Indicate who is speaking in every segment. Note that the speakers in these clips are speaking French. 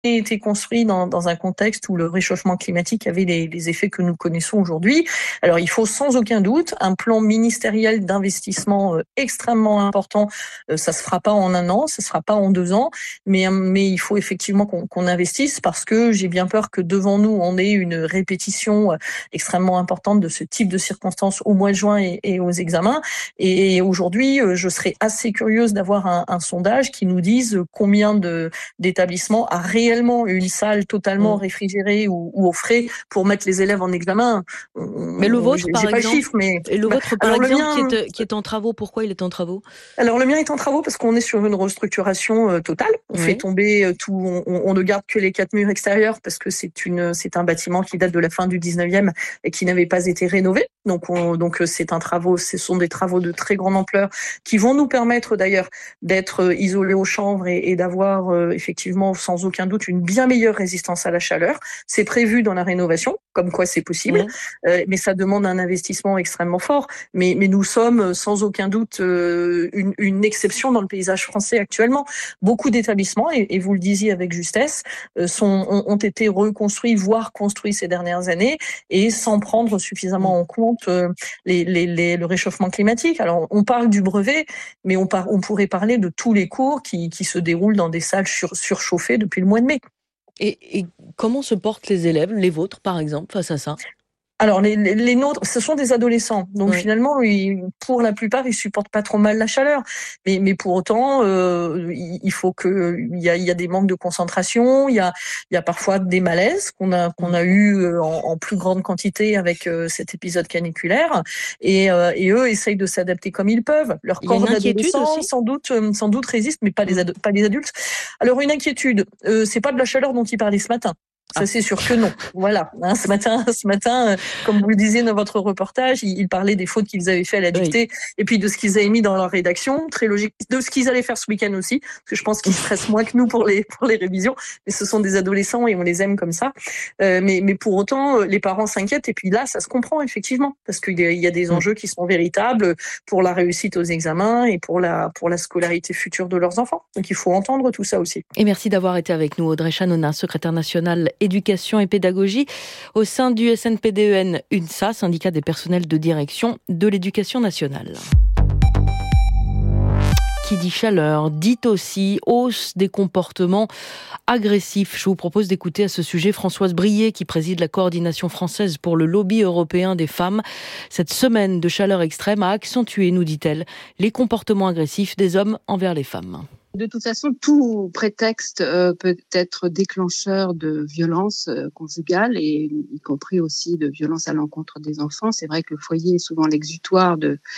Speaker 1: été construit dans un contexte où le réchauffement climatique avait les effets que nous connaissons aujourd'hui. Alors, il faut sans aucun doute un plan ministériel d'investissement extrêmement important. Ça se fera pas en 1 an, ça se fera pas en 2 ans, mais il faut effectivement qu'on investisse, parce que j'ai bien peur que devant nous, on ait une répétition extrêmement importante de ce type de circonstances au mois de juin et aux examens. Et aujourd'hui, je serais assez curieuse d'avoir un sondage qui nous dise combien d'établissements a réellement une salle totalement réfrigérée ou au frais pour mettre les élèves en examen.
Speaker 2: Mais le vôtre, par exemple,
Speaker 1: pas le chiffre, mais
Speaker 2: et le vôtre, par exemple, qui est en travaux. Pourquoi il est en travaux? Alors,
Speaker 1: le mien est en travaux parce qu'on est sur une restructuration totale. On fait tomber tout, on ne garde que les 4 murs extérieurs parce que c'est un bâtiment qui date de la fin du 19e et qui n'avait pas été rénové. Donc ce sont des travaux de très grande ampleur qui vont nous permettre d'ailleurs d'être isolés aux chambres et d'avoir effectivement sans aucun doute une bien meilleure résistance à la chaleur. C'est prévu dans la rénovation, comme quoi c'est possible, mais ça demande un investissement extrêmement fort. Mais nous sommes sans aucun doute une exception dans le paysage français actuellement. Beaucoup d'établissements, et vous le disiez avec justesse, ont été reconstruits, voire construits ces dernières années, et sans prendre suffisamment en compte le réchauffement climatique. Alors, on parle du brevet, mais on pourrait parler de tous les cours qui se déroulent dans des salles surchauffées depuis le mois de mai.
Speaker 2: Et comment se portent les élèves, les vôtres par exemple, face à ça?
Speaker 1: Alors, les nôtres, ce sont des adolescents. Donc, finalement, pour la plupart, ils supportent pas trop mal la chaleur. Mais pour autant, il faut il y a des manques de concentration. Il y a parfois des malaises qu'on a eu en plus grande quantité avec cet épisode caniculaire. Et eux essayent de s'adapter comme ils peuvent. Leur corps d'adolescent, sans doute résiste, mais pas les adultes. Alors, une inquiétude, c'est pas de la chaleur dont ils parlaient ce matin. Ça, c'est sûr que non. Voilà. Ce matin, comme vous le disiez dans votre reportage, ils parlaient des fautes qu'ils avaient fait à la dictée et puis de ce qu'ils avaient mis dans leur rédaction. Très logique. De ce qu'ils allaient faire ce week-end aussi. Parce que je pense qu'ils stressent moins que nous pour les révisions. Mais ce sont des adolescents et on les aime comme ça. Mais pour autant, les parents s'inquiètent. Et puis là, ça se comprend, effectivement. Parce qu'il y a des enjeux qui sont véritables pour la réussite aux examens et pour la scolarité future de leurs enfants. Donc, il faut entendre tout ça aussi.
Speaker 2: Et merci d'avoir été avec nous, Audrey Chanona, secrétaire nationale éducation et pédagogie au sein du SNPDEN UNSA, syndicat des personnels de direction de l'éducation nationale. Qui dit chaleur, dit aussi hausse des comportements agressifs. Je vous propose d'écouter à ce sujet Françoise Brié, qui préside la coordination française pour le lobby européen des femmes. Cette semaine de chaleur extrême a accentué, nous dit-elle, les comportements agressifs des hommes envers les femmes.
Speaker 3: De toute façon, tout prétexte peut être déclencheur de violence conjugale et y compris aussi de violence à l'encontre des enfants. C'est vrai que le foyer est souvent l'exutoire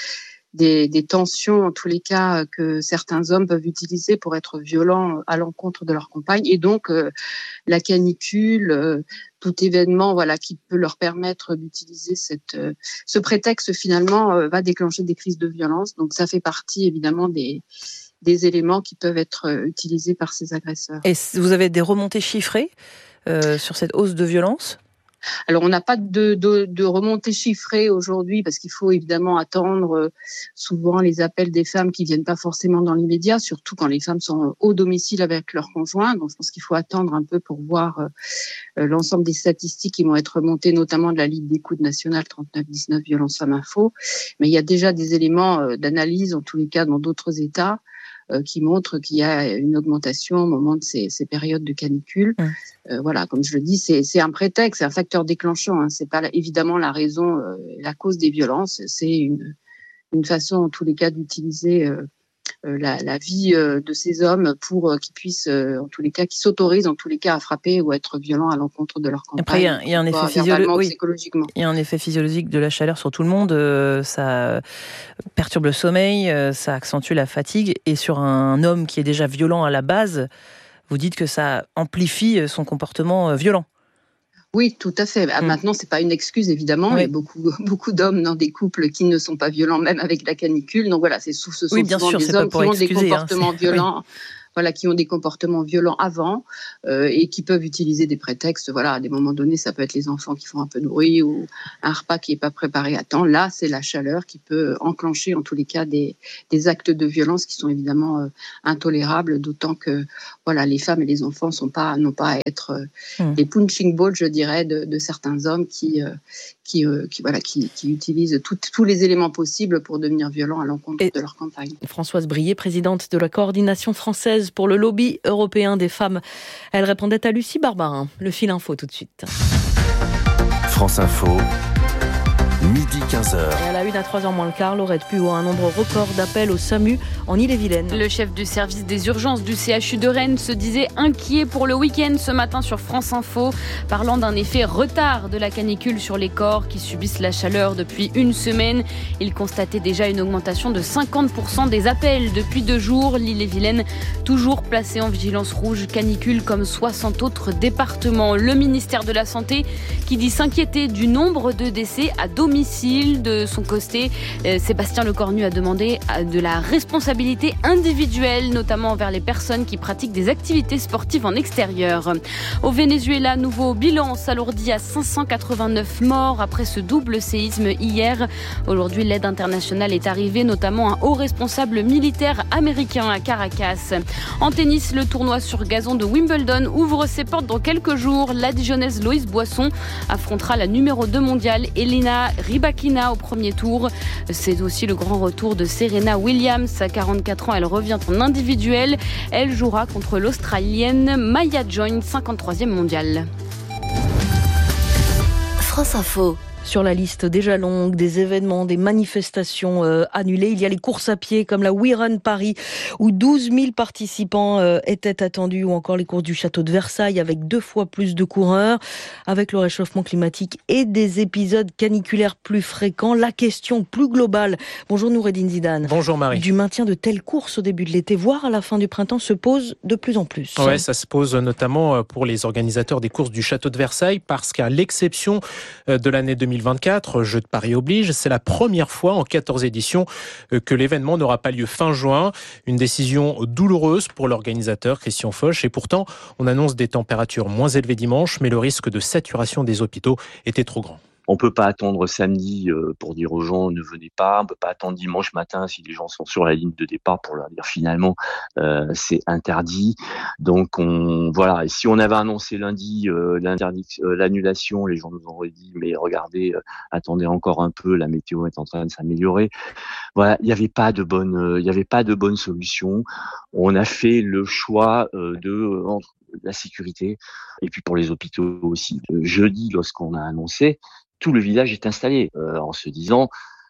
Speaker 3: des tensions, en tous les cas, que certains hommes peuvent utiliser pour être violents à l'encontre de leur compagne. Et donc, la canicule, tout événement qui peut leur permettre d'utiliser ce prétexte, finalement, va déclencher des crises de violence. Donc, ça fait partie, évidemment, des éléments qui peuvent être utilisés par ces agresseurs.
Speaker 2: Et vous avez des remontées chiffrées sur cette hausse de violence ?
Speaker 3: Alors, on n'a pas de remontées chiffrées aujourd'hui parce qu'il faut évidemment attendre souvent les appels des femmes qui viennent pas forcément dans l'immédiat, surtout quand les femmes sont au domicile avec leur conjoint. Donc, je pense qu'il faut attendre un peu pour voir l'ensemble des statistiques qui vont être remontées, notamment de la Ligue d'écoute nationale 3919 Violences Femmes Info. Mais il y a déjà des éléments d'analyse, en tous les cas dans d'autres États, qui montre qu'il y a une augmentation au moment de ces périodes de canicule. Comme je le dis, c'est un prétexte, c'est un facteur déclenchant. C'est pas évidemment la raison, la cause des violences. C'est une façon, en tous les cas, d'utiliser la vie de ces hommes pour qu'ils puissent, en tous les cas, qu'ils s'autorisent en tous les cas à frapper ou à être violents à l'encontre de leur compagne.
Speaker 2: Après, il y a un effet physiologique. Il y a un effet physiologique de la chaleur sur tout le monde. Ça perturbe le sommeil, ça accentue la fatigue. Et sur un homme qui est déjà violent à la base, vous dites que ça amplifie son comportement violent.
Speaker 3: Oui, tout à fait. Maintenant, c'est pas une excuse, évidemment. Il y a beaucoup d'hommes dans des couples qui ne sont pas violents, même avec la canicule. Donc voilà, ce sont souvent des hommes qui ont des comportements violents qui ont des comportements violents avant et qui peuvent utiliser des prétextes. À des moments donnés, ça peut être les enfants qui font un peu de bruit ou un repas qui n'est pas préparé à temps. Là, c'est la chaleur qui peut enclencher en tous les cas des actes de violence qui sont évidemment intolérables, d'autant que les femmes et les enfants n'ont pas à être les punching balls, je dirais, de certains hommes qui utilisent tous les éléments possibles pour devenir violents à l'encontre de leur campagne.
Speaker 2: Françoise Brié, présidente de la coordination française pour le lobby européen des femmes. Elle répondait à Lucie Barbarin. Le fil info tout de suite.
Speaker 4: France Info. Midi 15h.
Speaker 2: Et à la une à 3h moins le quart, Laurette Puot a un nombre record d'appels au SAMU en Ille-et-Vilaine.
Speaker 5: Le chef du service des urgences du CHU de Rennes se disait inquiet pour le week-end ce matin sur France Info, parlant d'un effet retard de la canicule sur les corps qui subissent la chaleur depuis une semaine. Il constatait déjà une augmentation de 50% des appels depuis 2 jours. L'Ille-et-Vilaine, toujours placée en vigilance rouge canicule comme 60 autres départements. Le ministère de la Santé qui dit s'inquiéter du nombre de décès à domicile. De son côté, Sébastien Lecornu a demandé de la responsabilité individuelle, notamment envers les personnes qui pratiquent des activités sportives en extérieur. Au Venezuela, nouveau bilan s'alourdit à 589 morts après ce double séisme hier. Aujourd'hui, l'aide internationale est arrivée, notamment un haut responsable militaire américain à Caracas. En tennis, le tournoi sur gazon de Wimbledon ouvre ses portes dans quelques jours. La Dijonnaise Loïse Boisson affrontera la numéro 2 mondiale Elina Rybakina au premier tour. C'est aussi le grand retour de Serena Williams. À 44 ans, elle revient en individuel. Elle jouera contre l'Australienne Maya Join, 53e mondiale.
Speaker 2: France Info. Sur la liste déjà longue des événements, des manifestations annulées, il y a les courses à pied comme la We Run Paris où 12 000 participants étaient attendus, ou encore les courses du château de Versailles avec 2 fois plus de coureurs. Avec le réchauffement climatique et des épisodes caniculaires plus fréquents, la question plus globale, bonjour Noureddine Zidane.
Speaker 6: Bonjour Marie.
Speaker 2: Du maintien de telles courses au début de l'été, voire à la fin du printemps, se pose de plus en plus.
Speaker 6: Ouais, ça se pose notamment pour les organisateurs des courses du château de Versailles parce qu'à l'exception de l'année 2024, Jeux de Paris oblige, c'est la première fois en 14 éditions que l'événement n'aura pas lieu fin juin. Une décision douloureuse pour l'organisateur Christian Foch. Et pourtant, on annonce des températures moins élevées dimanche, mais le risque de saturation des hôpitaux était trop grand.
Speaker 7: On peut pas attendre samedi pour dire aux gens ne venez pas. On peut pas attendre dimanche matin si les gens sont sur la ligne de départ pour leur dire finalement c'est interdit. Donc voilà. Et si on avait annoncé lundi l'annulation, les gens nous auraient dit mais regardez, attendez encore un peu, la météo est en train de s'améliorer. Voilà, il y avait pas de bonne solution. On a fait le choix de la sécurité et puis pour les hôpitaux aussi. Jeudi, lorsqu'on a annoncé, tout le village est installé en se disant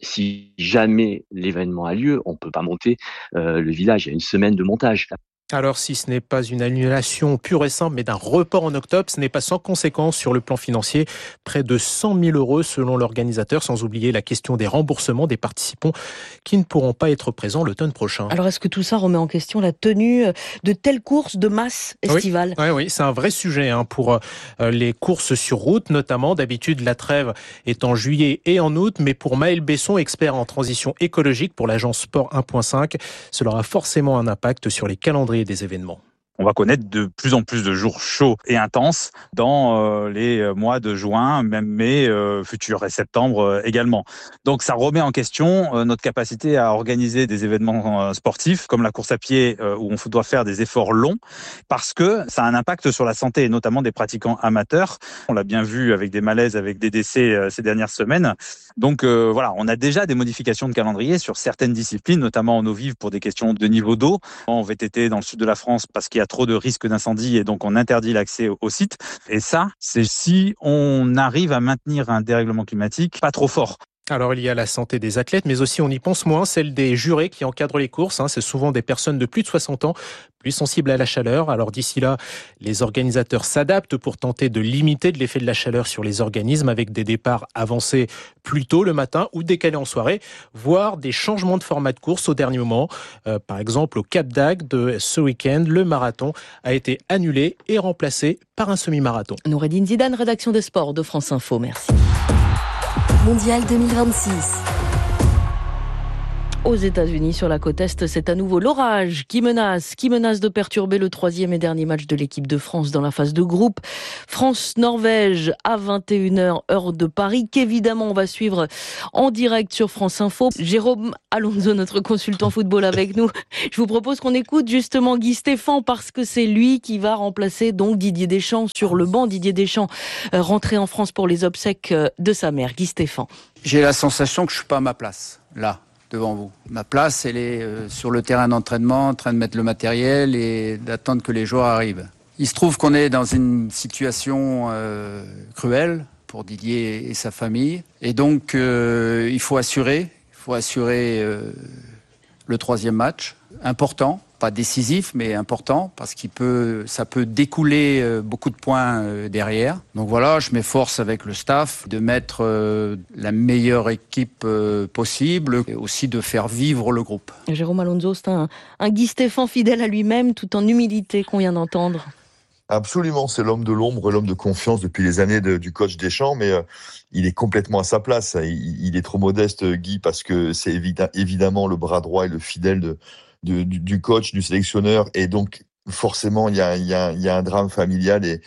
Speaker 7: si jamais l'événement a lieu, on peut pas monter le village. Il y a une semaine de montage.
Speaker 6: Alors si ce n'est pas une annulation pure et simple, mais d'un report en octobre, ce n'est pas sans conséquence sur le plan financier. Près de 100 000 € selon l'organisateur, sans oublier la question des remboursements des participants qui ne pourront pas être présents l'automne prochain.
Speaker 2: Alors est-ce que tout ça remet en question la tenue de telles courses de masse estivales ?
Speaker 6: Oui, c'est un vrai sujet pour les courses sur route, notamment. D'habitude, la trêve est en juillet et en août, mais pour Maël Besson, expert en transition écologique pour l'agence Sport 1.5, cela aura forcément un impact sur les calendriers des événements.
Speaker 8: On va connaître de plus en plus de jours chauds et intenses dans les mois de juin, même mai, futur et septembre également. Donc ça remet en question notre capacité à organiser des événements sportifs comme la course à pied où on doit faire des efforts longs parce que ça a un impact sur la santé et notamment des pratiquants amateurs. On l'a bien vu avec des malaises, avec des décès ces dernières semaines. Donc voilà, on a déjà des modifications de calendrier sur certaines disciplines, notamment en eau vive pour des questions de niveau d'eau. En VTT dans le sud de la France parce qu'il y a trop de risques d'incendie et donc on interdit l'accès au site. Et ça, c'est si on arrive à maintenir un dérèglement climatique pas trop fort.
Speaker 6: Alors il y a la santé des athlètes, mais aussi on y pense moins, celle des jurés qui encadrent les courses. C'est souvent des personnes de plus de 60 ans, plus sensibles à la chaleur. Alors d'ici là, les organisateurs s'adaptent pour tenter de limiter l'effet de la chaleur sur les organismes avec des départs avancés plus tôt le matin ou décalés en soirée, voire des changements de format de course au dernier moment. Par exemple, au Cap d'Agde de ce week-end, le marathon a été annulé et remplacé par un semi-marathon.
Speaker 2: Noureddine Zidane, rédaction des sports de France Info. Merci.
Speaker 9: Mondial 2026.
Speaker 2: Aux États-Unis, sur la côte Est, c'est à nouveau l'orage qui menace de perturber le 3e et dernier match de l'équipe de France dans la phase de groupe. France-Norvège à 21h, heure de Paris, qu'évidemment on va suivre en direct sur France Info. Jérôme Alonso, notre consultant football avec nous. Je vous propose qu'on écoute justement Guy Stéphane parce que c'est lui qui va remplacer donc Didier Deschamps sur le banc. Didier Deschamps rentré en France pour les obsèques de sa mère. Guy Stéphane.
Speaker 9: J'ai la sensation que je suis pas à ma place, là. Devant vous. Ma place, elle est sur le terrain d'entraînement, en train de mettre le matériel et d'attendre que les joueurs arrivent. Il se trouve qu'on est dans une situation cruelle pour Didier et sa famille. Et donc, il faut assurer le 3e match. Important, pas décisif, mais important, parce ça peut découler beaucoup de points derrière. Donc voilà, je m'efforce avec le staff de mettre la meilleure équipe possible et aussi de faire vivre le groupe.
Speaker 2: Jérôme Alonso, c'est un Guy Stéphane fidèle à lui-même, tout en humilité qu'on vient d'entendre.
Speaker 10: Absolument, c'est l'homme de l'ombre, l'homme de confiance depuis les années du coach Deschamps, mais il est complètement à sa place. Il est trop modeste, Guy, parce que c'est évidemment le bras droit et le fidèle du coach, du sélectionneur, et donc forcément il y a un drame familial et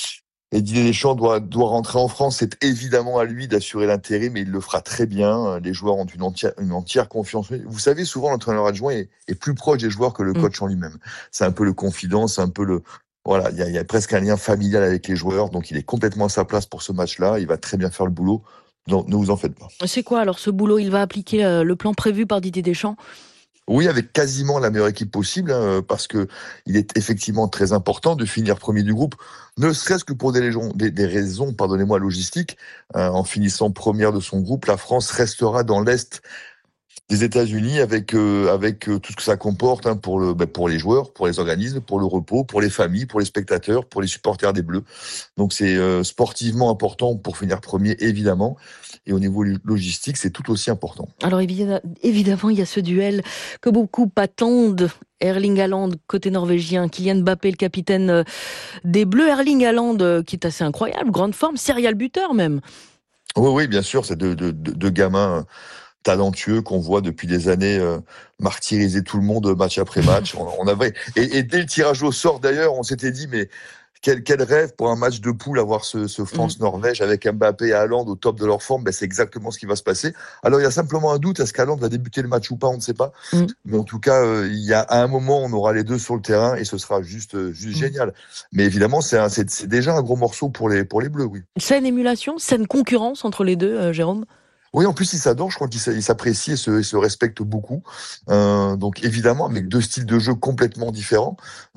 Speaker 10: Didier Deschamps doit rentrer en France. C'est évidemment à lui d'assurer l'intérim, mais il le fera très bien. Les joueurs ont une entière confiance. Vous savez, souvent l'entraîneur adjoint est plus proche des joueurs que le coach en lui-même. C'est un peu le confident, c'est un peu voilà, il y a presque un lien familial avec les joueurs, donc il est complètement à sa place pour ce match-là. Il va très bien faire le boulot. Non, ne vous en faites pas.
Speaker 2: C'est quoi alors ce boulot? Il va appliquer le plan prévu par Didier Deschamps?
Speaker 10: Oui, avec quasiment la meilleure équipe possible, parce que il est effectivement très important de finir premier du groupe, ne serait-ce que pour des raisons, pardonnez-moi, logistiques. En finissant première de son groupe, la France restera dans l'Est des États-Unis avec tout ce que ça comporte pour les joueurs, pour les organismes, pour le repos, pour les familles, pour les spectateurs, pour les supporters des Bleus. Donc c'est sportivement important pour finir premier, évidemment. Et au niveau logistique, c'est tout aussi important.
Speaker 2: Alors évidemment, il y a ce duel que beaucoup attendent. Erling Haaland, côté norvégien, Kylian Mbappé, le capitaine des Bleus. Erling Haaland, qui est assez incroyable, grande forme, serial buteur même.
Speaker 10: Oui, bien sûr, c'est deux gamins talentueux qu'on voit depuis des années martyriser tout le monde match après match. On avait et dès le tirage au sort d'ailleurs, on s'était dit mais quel rêve pour un match de poule avoir ce France-Norvège avec Mbappé et Haaland au top de leur forme. C'est exactement ce qui va se passer. Alors il y a simplement un doute, est-ce qu'Haaland va débuter le match ou pas, on ne sait pas. Mais en tout cas, il y a à un moment on aura les deux sur le terrain et ce sera juste génial. Mais évidemment, c'est déjà un gros morceau pour les Bleus, oui.
Speaker 2: Saine émulation, saine concurrence entre les deux, Jérôme.
Speaker 10: Oui, en plus, ils s'adorent. Je crois qu'ils s'apprécient et se respectent beaucoup. Donc, évidemment, avec deux styles de jeu complètement différents.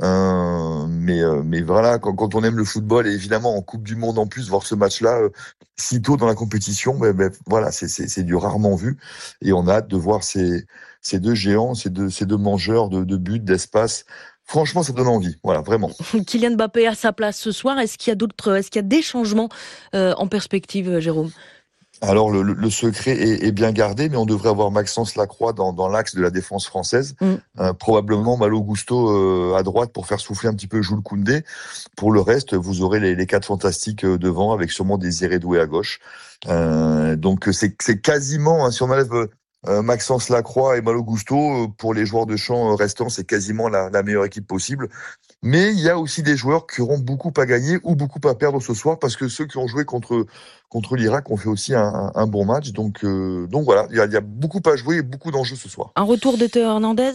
Speaker 10: Mais voilà, quand on aime le football, et évidemment, en Coupe du Monde en plus, voir ce match-là si tôt dans la compétition, voilà, c'est du rarement vu. Et on a hâte de voir ces deux géants, ces deux mangeurs de buts, d'espace. Franchement, ça donne envie. Voilà, vraiment.
Speaker 2: Kylian Mbappé à sa place ce soir. Est-ce qu'il y a des changements en perspective, Jérôme?
Speaker 10: Alors le secret est bien gardé, mais on devrait avoir Maxence Lacroix dans l'axe de la défense française, probablement Malo Gusto à droite pour faire souffler un petit peu Jules Koundé. Pour le reste, vous aurez les quatre fantastiques devant, avec sûrement Désiré Doué à gauche. Donc c'est quasiment, si on enlève Maxence Lacroix et Malo Gusto, pour les joueurs de champ restants, c'est quasiment la meilleure équipe possible. Mais il y a aussi des joueurs qui auront beaucoup à gagner ou beaucoup à perdre ce soir, parce que ceux qui ont joué contre l'Irak ont fait aussi un bon match. Donc voilà, il y a beaucoup à jouer et beaucoup d'enjeux ce soir.
Speaker 2: Un retour de Théo Hernandez?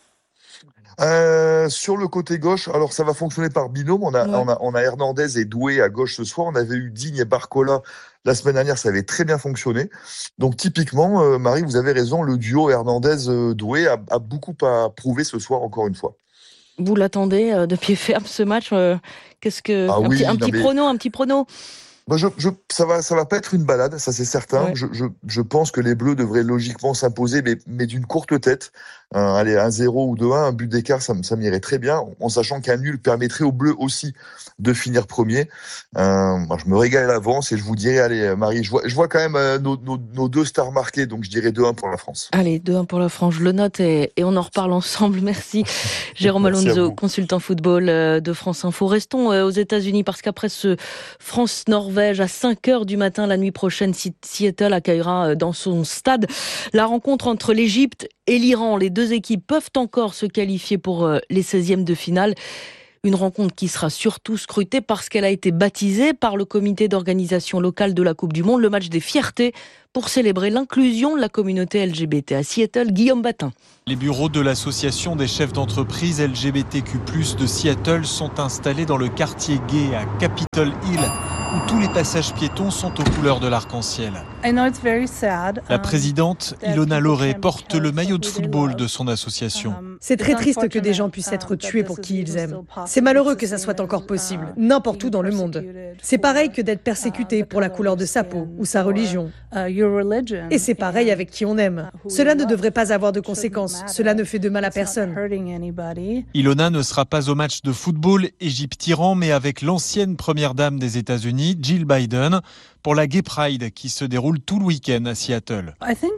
Speaker 10: Sur le côté gauche, alors ça va fonctionner par binôme. On a Hernandez et Doué à gauche ce soir. On avait eu Digne et Barcola la semaine dernière, ça avait très bien fonctionné. Donc typiquement, Marie, vous avez raison, le duo Hernandez-Doué a beaucoup à prouver ce soir encore une fois.
Speaker 2: Vous l'attendez de pied ferme ce match? Un petit prono.
Speaker 10: Ça va pas être une balade, ça c'est certain. Ouais. Je pense que les Bleus devraient logiquement s'imposer, mais d'une courte tête. Allez, 1-0 ou 2-1, un but d'écart, ça m'irait très bien, en sachant qu'un nul permettrait aux Bleus aussi de finir premier. Moi, je me régale à l'avance et je vous dirais, allez, Marie, je vois quand même nos deux stars marquées, donc je dirais 2-1 pour la France.
Speaker 2: Allez, 2-1 pour la France, je le note et on en reparle ensemble. Merci Jérôme Alonso, consultant football de France Info. Restons aux États-Unis parce qu'après ce France-Norvège, Norvège à 5h du matin la nuit prochaine. Seattle accueillera dans son stade la rencontre entre l'Égypte et l'Iran. Les deux équipes peuvent encore se qualifier pour les 16e de finale. Une rencontre qui sera surtout scrutée parce qu'elle a été baptisée par le comité d'organisation locale de la Coupe du Monde, le match des fiertés, pour célébrer l'inclusion de la communauté LGBT. À Seattle, Guillaume Batin.
Speaker 11: Les bureaux de l'association des chefs d'entreprise LGBTQ+, de Seattle sont installés dans le quartier gay à Capitol Hill, où tous les passages piétons sont aux couleurs de l'arc-en-ciel. La présidente, Ilona Loré, porte le maillot de football de son association.
Speaker 12: C'est très triste que des gens puissent être tués pour qui ils aiment. C'est malheureux que ça soit encore possible, n'importe où dans le monde. C'est pareil que d'être persécuté pour la couleur de sa peau ou sa religion. Et c'est pareil avec qui on aime. Cela ne devrait pas avoir de conséquences. Cela ne fait de mal à personne.
Speaker 11: Ilona ne sera pas au match de football Égypte-Iran, mais avec l'ancienne première dame des États-Unis, Jill Biden, pour la Gay Pride qui se déroule tout le week-end à Seattle.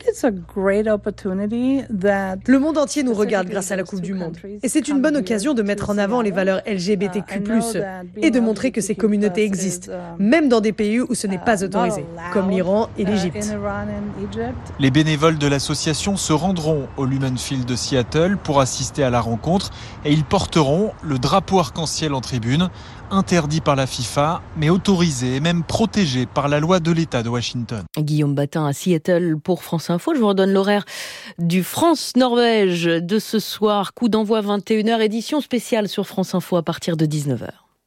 Speaker 12: Le monde entier nous regarde grâce à la Coupe du Monde. Et c'est une bonne occasion de mettre en avant les valeurs LGBTQ+, et de montrer que ces communautés existent, même dans des pays où ce n'est pas autorisé, comme l'Iran et l'Égypte.
Speaker 11: Les bénévoles de l'association se rendront au Lumen Field de Seattle pour assister à la rencontre et ils porteront le drapeau arc-en-ciel en tribune, interdit par la FIFA, mais autorisé et même protégé par la loi de l'État de Washington.
Speaker 2: Guillaume Batin à Seattle pour France Info. Je vous redonne l'horaire du France-Norvège de ce soir. Coup d'envoi 21h, édition spéciale sur France Info à partir de 19h.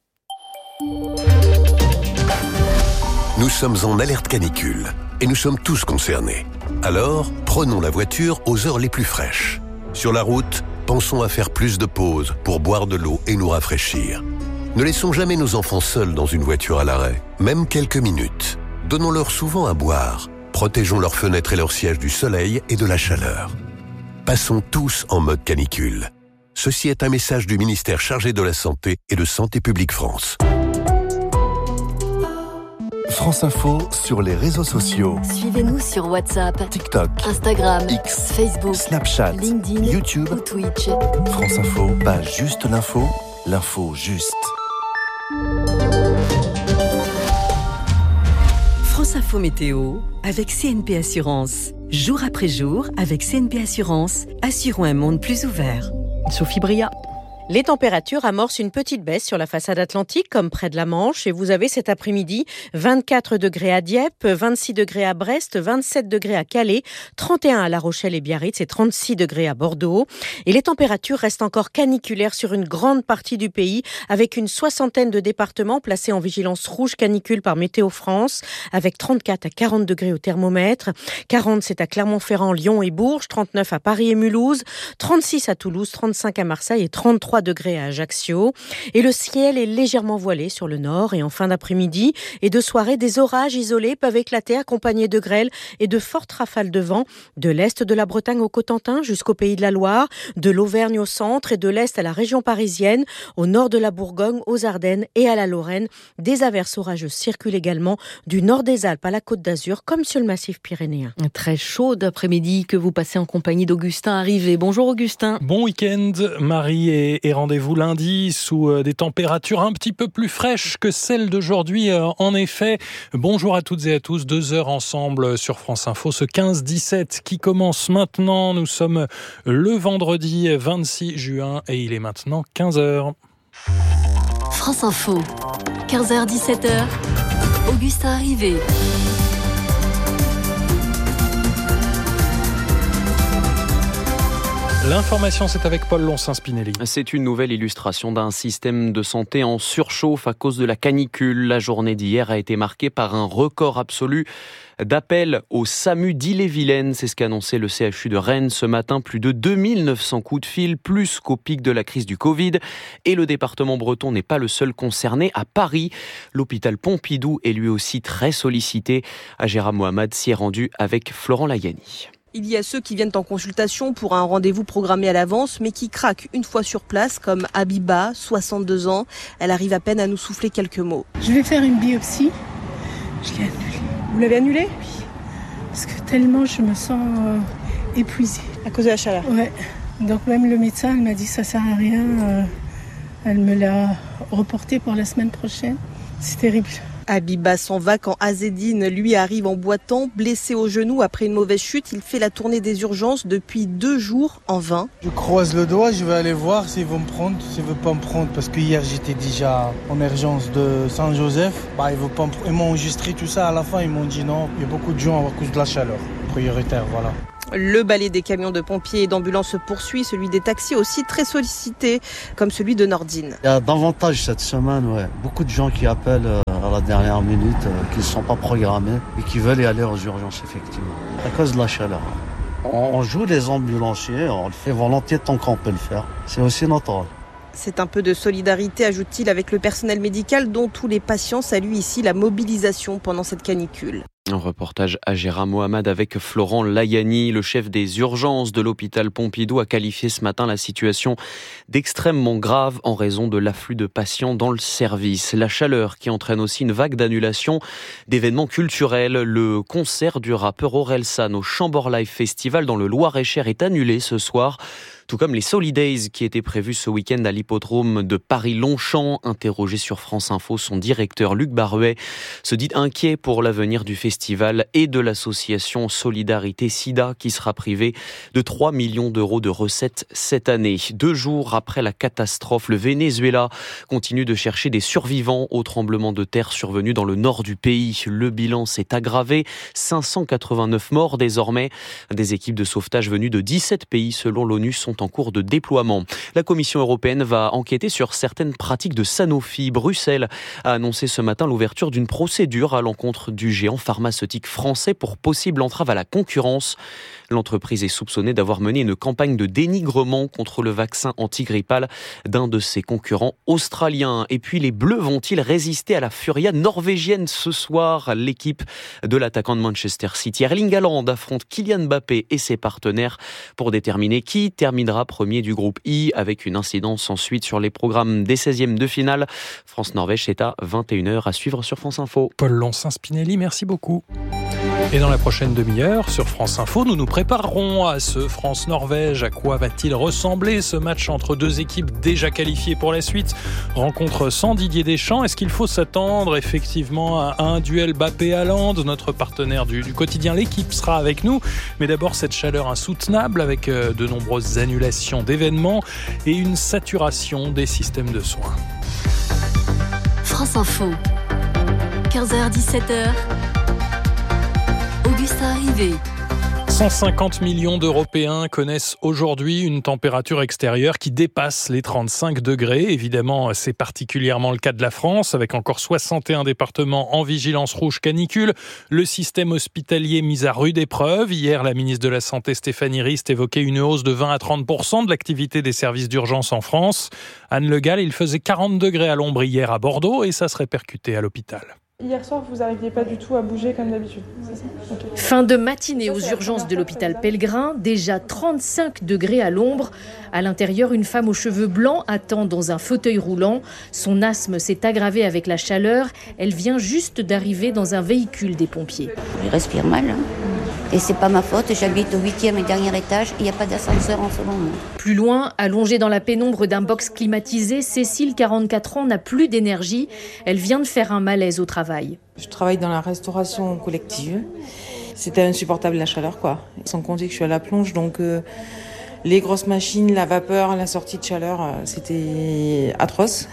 Speaker 4: Nous sommes en alerte canicule et nous sommes tous concernés. Alors, prenons la voiture aux heures les plus fraîches. Sur la route, pensons à faire plus de pauses pour boire de l'eau et nous rafraîchir. Ne laissons jamais nos enfants seuls dans une voiture à l'arrêt, même quelques minutes. Donnons-leur souvent à boire. Protégeons leurs fenêtres et leurs sièges du soleil et de la chaleur. Passons tous en mode canicule. Ceci est un message du ministère chargé de la Santé et de Santé publique France. France Info sur les réseaux sociaux.
Speaker 13: Suivez-nous sur WhatsApp,
Speaker 4: TikTok,
Speaker 13: Instagram,
Speaker 4: X,
Speaker 13: Facebook,
Speaker 4: Snapchat,
Speaker 13: LinkedIn,
Speaker 4: YouTube
Speaker 13: ou Twitch.
Speaker 4: France Info, pas juste l'info, l'info juste.
Speaker 14: France Info Météo avec CNP Assurance. Jour après jour, avec CNP Assurance, assurons un monde plus ouvert.
Speaker 2: Sophie Bria.
Speaker 15: Les températures amorcent une petite baisse sur la façade atlantique, comme près de la Manche. Et vous avez cet après-midi 24 degrés à Dieppe, 26 degrés à Brest, 27 degrés à Calais, 31 à La Rochelle et Biarritz et 36 degrés à Bordeaux. Et les températures restent encore caniculaires sur une grande partie du pays, avec une soixantaine de départements placés en vigilance rouge canicule par Météo France, avec 34 à 40 degrés au thermomètre. 40, c'est à Clermont-Ferrand, Lyon et Bourges, 39 à Paris et Mulhouse, 36 à Toulouse, 35 à Marseille et 33 degrés à Ajaccio. Et le ciel est légèrement voilé sur le nord. Et en fin d'après-midi et de soirée, des orages isolés peuvent éclater accompagnés de grêles et de fortes rafales de vent de l'est de la Bretagne au Cotentin jusqu'au Pays de la Loire, de l'Auvergne au centre et de l'est à la région parisienne, au nord de la Bourgogne, aux Ardennes et à la Lorraine. Des averses orageuses circulent également du nord des Alpes à la Côte d'Azur comme sur le massif pyrénéen.
Speaker 2: Très chaud d'après-midi que vous passez en compagnie d'Augustin Arrivé. Bonjour Augustin.
Speaker 16: Bon week-end Marie et rendez-vous lundi sous des températures un petit peu plus fraîches que celles d'aujourd'hui. En effet, bonjour à toutes et à tous, 2 heures ensemble sur France Info, ce 15-17 qui commence maintenant. Nous sommes le vendredi 26 juin et il est maintenant 15h.
Speaker 13: France Info, 15h-17h, Augustin Arrivé.
Speaker 16: L'information, c'est avec Paul Lonsin-Spinelli.
Speaker 17: C'est une nouvelle illustration d'un système de santé en surchauffe à cause de la canicule. La journée d'hier a été marquée par un record absolu d'appels au SAMU d'Ille-et-Vilaine. C'est ce qu'a annoncé le CHU de Rennes ce matin. Plus de 2900 coups de fil, plus qu'au pic de la crise du Covid. Et le département breton n'est pas le seul concerné. À Paris, l'hôpital Pompidou est lui aussi très sollicité. Agera Mohamed s'y est rendu avec Florent Layani.
Speaker 18: Il y a ceux qui viennent en consultation pour un rendez-vous programmé à l'avance, mais qui craquent une fois sur place, comme Abiba, 62 ans. Elle arrive à peine à nous souffler quelques mots.
Speaker 19: Je vais faire une biopsie. Je l'ai annulée.
Speaker 18: Vous l'avez annulée ?
Speaker 19: Oui. Parce que tellement je me sens épuisée.
Speaker 18: À cause de la chaleur ?
Speaker 19: Ouais. Donc même le médecin, elle m'a dit que ça sert à rien. Elle me l'a reporté pour la semaine prochaine. C'est terrible.
Speaker 18: Abiba s'en va quand Azedine, lui, arrive en boitant, blessé au genou après une mauvaise chute. Il fait la tournée des urgences depuis 2 jours en vain.
Speaker 20: Je croise le doigt, je vais aller voir s'ils vont me prendre, s'ils ne veulent pas me prendre. Parce que hier, j'étais déjà en urgence de Saint-Joseph. Ils m'ont enregistré tout ça. À la fin, ils m'ont dit non, il y a beaucoup de gens à cause de la chaleur. Prioritaire, voilà.
Speaker 18: Le balai des camions de pompiers et d'ambulances se poursuit, celui des taxis aussi très sollicité, comme celui de Nordine.
Speaker 21: Il y a davantage cette semaine, beaucoup de gens qui appellent à la dernière minute, qui ne sont pas programmés et qui veulent y aller aux urgences, effectivement, à cause de la chaleur. On joue les ambulanciers, on le fait volontiers tant qu'on peut le faire. C'est aussi notre rôle.
Speaker 18: C'est un peu de solidarité, ajoute-t-il, avec le personnel médical dont tous les patients saluent ici la mobilisation pendant cette canicule.
Speaker 17: Un reportage à Gérard Mohamed avec Florent Layani. Le chef des urgences de l'hôpital Pompidou a qualifié ce matin la situation d'extrêmement grave en raison de l'afflux de patients dans le service. La chaleur qui entraîne aussi une vague d'annulation d'événements culturels. Le concert du rappeur Orelsan au Chambord Live Festival dans le Loir-et-Cher est annulé ce soir. Tout comme les Solidays qui étaient prévus ce week-end à l'hippodrome de Paris-Longchamp. Interrogé sur France Info, son directeur Luc Baruet se dit inquiet pour l'avenir du festival et de l'association Solidarité Sida qui sera privée de 3 millions d'euros de recettes cette année. 2 jours après la catastrophe, le Venezuela continue de chercher des survivants au tremblement de terre survenu dans le nord du pays. Le bilan s'est aggravé, 589 morts désormais. Des équipes de sauvetage venues de 17 pays selon l'ONU sont en cours de déploiement. La Commission européenne va enquêter sur certaines pratiques de Sanofi. Bruxelles a annoncé ce matin l'ouverture d'une procédure à l'encontre du géant pharmaceutique français pour possible entrave à la concurrence. L'entreprise est soupçonnée d'avoir mené une campagne de dénigrement contre le vaccin antigrippal d'un de ses concurrents australiens. Et puis les Bleus vont-ils résister à la furia norvégienne ce soir? L'équipe de l'attaquant de Manchester City, Erling Haaland, affronte Kylian Mbappé et ses partenaires pour déterminer qui terminera premier du groupe I, avec une incidence ensuite sur les programmes des 16e de finale. France-Norvège, c'est à 21h à suivre sur France Info.
Speaker 16: Paul Lonsin-Spinelli, merci beaucoup. Et dans la prochaine demi-heure, sur France Info, nous nous préparerons à ce France-Norvège. À quoi va-t-il ressembler ce match entre 2 équipes déjà qualifiées pour la suite? Rencontre sans Didier Deschamps. Est-ce qu'il faut s'attendre effectivement à un duel Mbappé-Haaland? Notre partenaire du quotidien L'équipe sera avec nous. Mais d'abord, cette chaleur insoutenable avec de nombreuses annulations d'événements et une saturation des systèmes de soins.
Speaker 13: France Info, 15h-17h. Augustin Rivet.
Speaker 16: 150 millions d'Européens connaissent aujourd'hui une température extérieure qui dépasse les 35 degrés. Évidemment, c'est particulièrement le cas de la France, avec encore 61 départements en vigilance rouge canicule. Le système hospitalier mis à rude épreuve. Hier, la ministre de la Santé, Stéphanie Rist, évoquait une hausse de 20 à 30% de l'activité des services d'urgence en France. Anne Le Gall, il faisait 40 degrés à l'ombre hier à Bordeaux et ça se répercutait à l'hôpital.
Speaker 22: Hier soir, vous n'arriviez pas du tout à bouger comme d'habitude, c'est ça ? Okay.
Speaker 23: Fin de matinée aux urgences de l'hôpital Pellegrin, déjà 35 degrés à l'ombre. À l'intérieur, une femme aux cheveux blancs attend dans un fauteuil roulant. Son asthme s'est aggravé avec la chaleur. Elle vient juste d'arriver dans un véhicule des pompiers.
Speaker 24: Je respire mal, et c'est pas ma faute. J'habite au 8e et dernier étage. Il n'y a pas d'ascenseur en ce moment.
Speaker 23: Plus loin, allongée dans la pénombre d'un box climatisé, Cécile, 44 ans, n'a plus d'énergie. Elle vient de faire un malaise au travail.
Speaker 25: Je travaille dans la restauration collective. C'était insupportable la chaleur, quoi. Sans compter que je suis à la plonge, donc les grosses machines, la vapeur, la sortie de chaleur, c'était atroce.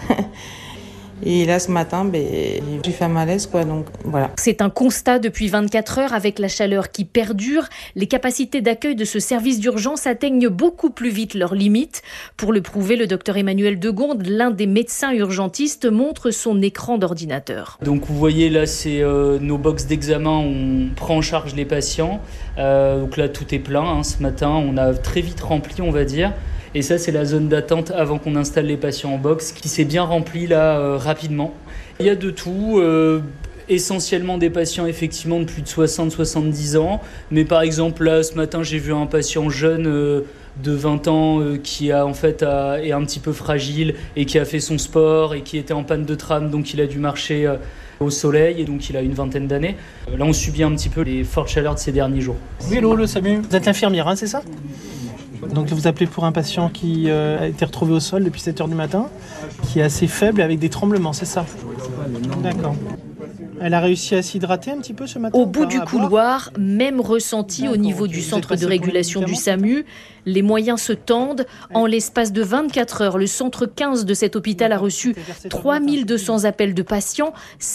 Speaker 25: Et là, ce matin, j'ai fait un malaise, quoi, donc voilà.
Speaker 23: C'est un constat depuis 24 heures avec la chaleur qui perdure. Les capacités d'accueil de ce service d'urgence atteignent beaucoup plus vite leurs limites. Pour le prouver, le docteur Emmanuel Degonde, l'un des médecins urgentistes, montre son écran d'ordinateur.
Speaker 26: Donc vous voyez là, c'est nos box d'examen, on prend en charge les patients. Donc là, tout est plein. Ce matin, on a très vite rempli, on va dire. Et ça, c'est la zone d'attente avant qu'on installe les patients en box qui s'est bien remplie là rapidement. Il y a de tout, essentiellement des patients effectivement de plus de 60-70 ans. Mais par exemple, là, ce matin, j'ai vu un patient jeune de 20 ans qui a, en fait, est un petit peu fragile et qui a fait son sport et qui était en panne de tram, donc il a dû marcher au soleil et donc il a une vingtaine d'années. Là, on subit un petit peu les fortes chaleurs de ces derniers jours.
Speaker 27: Oui, hello, le Samu. Vous êtes infirmière, hein, c'est ça ? Donc vous appelez pour un patient qui a été retrouvé au sol depuis 7h du matin, qui est assez faible avec des tremblements, c'est ça ? D'accord. Elle a réussi à s'hydrater un petit peu ce matin?
Speaker 23: Au bout du couloir, même ressenti au niveau du centre de régulation du SAMU, les moyens se tendent. En l'espace de 24 heures, le centre 15 de cet hôpital a reçu 3200 appels de patients,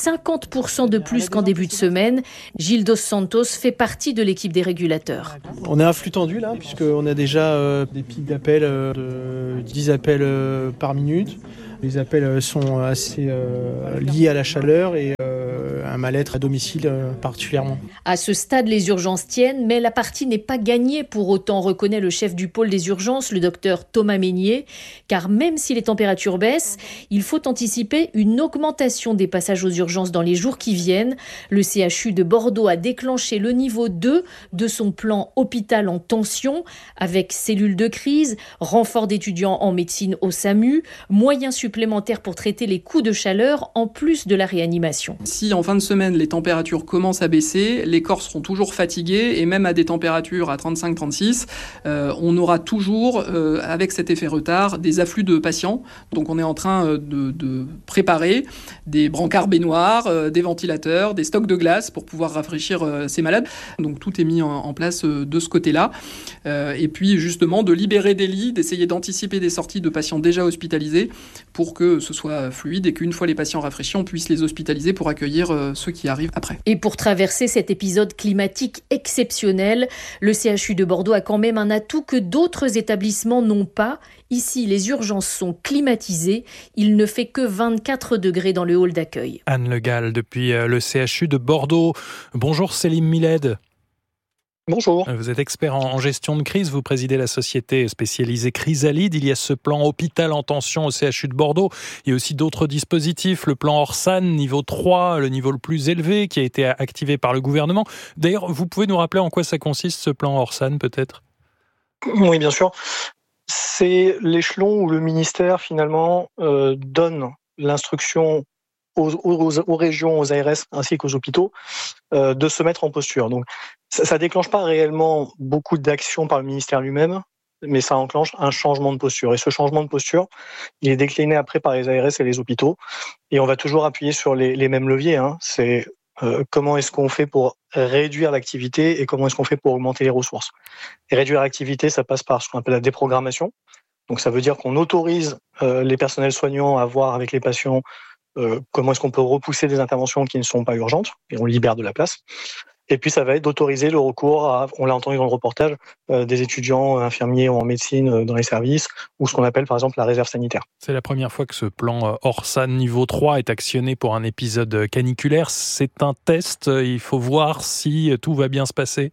Speaker 23: 50% de plus qu'en début de semaine. Gilles Dos Santos fait partie de l'équipe des régulateurs.
Speaker 27: On est à un flux tendu là, puisqu'on a déjà des pics d'appels de 10 appels par minute. Les appels sont assez liés à la chaleur et un mal-être à domicile particulièrement.
Speaker 23: À ce stade, les urgences tiennent, mais la partie n'est pas gagnée pour autant, reconnaît le chef du pôle des urgences, le docteur Thomas Meignier, car même si les températures baissent, il faut anticiper une augmentation des passages aux urgences dans les jours qui viennent. Le CHU de Bordeaux a déclenché le niveau 2 de son plan hôpital en tension, avec cellules de crise, renfort d'étudiants en médecine au SAMU, moyens supplémentaires pour traiter les coups de chaleur en plus de la réanimation.
Speaker 1: Si en fin de semaine les températures commencent à baisser, les corps seront toujours fatigués et même à des températures à 35-36, on aura toujours, avec cet effet retard, des afflux de patients. Donc on est en train de préparer des brancards baignoires, des ventilateurs, des stocks de glace pour pouvoir rafraîchir ces malades. Donc tout est mis en place de ce côté-là. Et puis justement de libérer des lits, d'essayer d'anticiper des sorties de patients déjà hospitalisés pour que ce soit fluide et qu'une fois les patients rafraîchis, on puisse les hospitaliser pour accueillir ceux qui arrivent après.
Speaker 23: Et pour traverser cet épisode climatique exceptionnel, le CHU de Bordeaux a quand même un atout que d'autres établissements n'ont pas. Ici, les urgences sont climatisées. Il ne fait que 24 degrés dans le hall d'accueil.
Speaker 16: Anne Le Gall, depuis le CHU de Bordeaux. Bonjour Céline Miled.
Speaker 3: Bonjour.
Speaker 16: Vous êtes expert en gestion de crise, vous présidez la société spécialisée Chrysalide. Il y a ce plan hôpital en tension au CHU de Bordeaux. Il y a aussi d'autres dispositifs, le plan Orsan niveau 3, le niveau le plus élevé qui a été activé par le gouvernement. D'ailleurs, vous pouvez nous rappeler en quoi ça consiste ce plan Orsan peut-être ?
Speaker 3: Oui, bien sûr. C'est l'échelon où le ministère finalement donne l'instruction aux régions, aux ARS ainsi qu'aux hôpitaux de se mettre en posture. Donc ça déclenche pas réellement beaucoup d'actions par le ministère lui-même, mais ça enclenche un changement de posture. Et ce changement de posture, il est décliné après par les ARS et les hôpitaux. Et on va toujours appuyer sur les mêmes leviers. C'est comment est-ce qu'on fait pour réduire l'activité et comment est-ce qu'on fait pour augmenter les ressources. Et réduire l'activité, ça passe par ce qu'on appelle la déprogrammation. Donc ça veut dire qu'on autorise les personnels soignants à voir avec les patients comment est-ce qu'on peut repousser des interventions qui ne sont pas urgentes et on libère de la place. Et puis ça va être d'autoriser le recours à, on l'a entendu dans le reportage, des étudiants infirmiers ou en médecine dans les services ou ce qu'on appelle par exemple la réserve sanitaire.
Speaker 16: C'est la première fois que ce plan Orsan niveau 3 est actionné pour un épisode caniculaire. C'est un test, il faut voir si tout va bien se passer.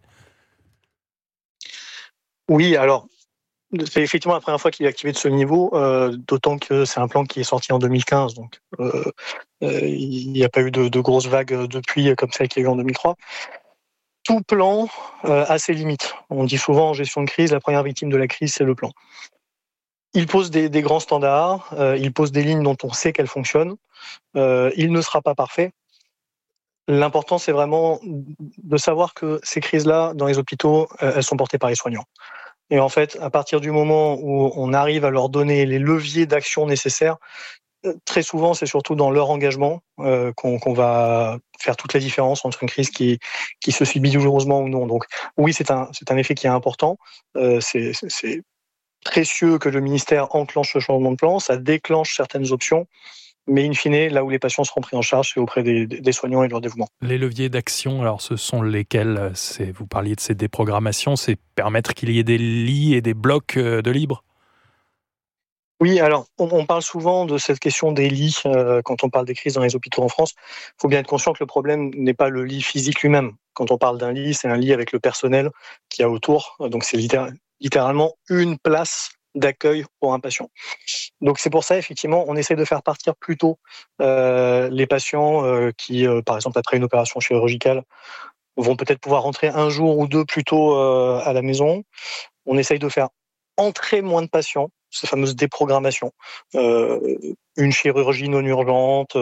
Speaker 3: Oui, alors c'est effectivement la première fois qu'il est activé de ce niveau, d'autant que c'est un plan qui est sorti en 2015, donc il n'y a pas eu de grosses vagues depuis comme celle qu'il y a eu en 2003. Tout plan a ses limites. On dit souvent en gestion de crise, la première victime de la crise, c'est le plan. Il pose des grands standards, il pose des lignes dont on sait qu'elles fonctionnent, il ne sera pas parfait. L'important, c'est vraiment de savoir que ces crises-là, dans les hôpitaux, elles sont portées par les soignants. Et en fait, à partir du moment où on arrive à leur donner les leviers d'action nécessaires, très souvent, c'est surtout dans leur engagement qu'on va faire toute la différence entre une crise qui se subit douloureusement ou non. Donc oui, c'est un effet qui est important. C'est précieux que le ministère enclenche ce changement de plan. Ça déclenche certaines options. Mais in fine, là où les patients seront pris en charge, c'est auprès des soignants et de leur dévouement.
Speaker 16: Les leviers d'action, alors ce sont lesquels ? Vous parliez de ces déprogrammations, c'est permettre qu'il y ait des lits et des blocs de libre ?
Speaker 3: Oui, alors on parle souvent de cette question des lits quand on parle des crises dans les hôpitaux en France. Il faut bien être conscient que le problème n'est pas le lit physique lui-même. Quand on parle d'un lit, c'est un lit avec le personnel qu'il y a autour. Donc c'est littéralement une place d'accueil pour un patient. Donc c'est pour ça, effectivement, on essaie de faire partir plus tôt les patients qui, par exemple, après une opération chirurgicale, vont peut-être pouvoir rentrer un jour ou deux plus tôt à la maison. On essaye de faire entrer moins de patients, ces fameuses déprogrammations. Une chirurgie non urgente,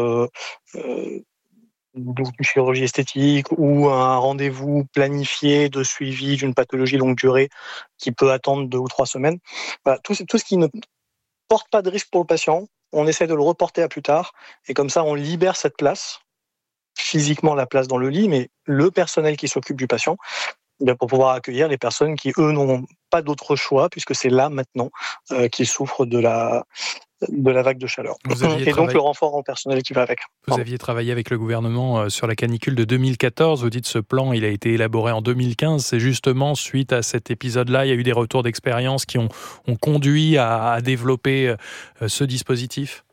Speaker 3: une chirurgie esthétique ou un rendez-vous planifié de suivi d'une pathologie longue durée qui peut attendre 2 ou 3 semaines. Voilà, tout ce qui ne porte pas de risque pour le patient on essaie de le reporter à plus tard, et comme ça, on libère cette place, physiquement la place dans le lit, mais le personnel qui s'occupe du patient, pour pouvoir accueillir les personnes qui, eux, n'ont pas d'autre choix, puisque c'est là, maintenant, qu'ils souffrent de la vague de chaleur. Et donc le renfort en personnel qui va avec.
Speaker 16: Vous aviez travaillé avec le gouvernement sur la canicule de 2014. Vous dites ce plan, il a été élaboré en 2015. C'est justement suite à cet épisode-là, il y a eu des retours d'expérience qui ont conduit à développer ce dispositif.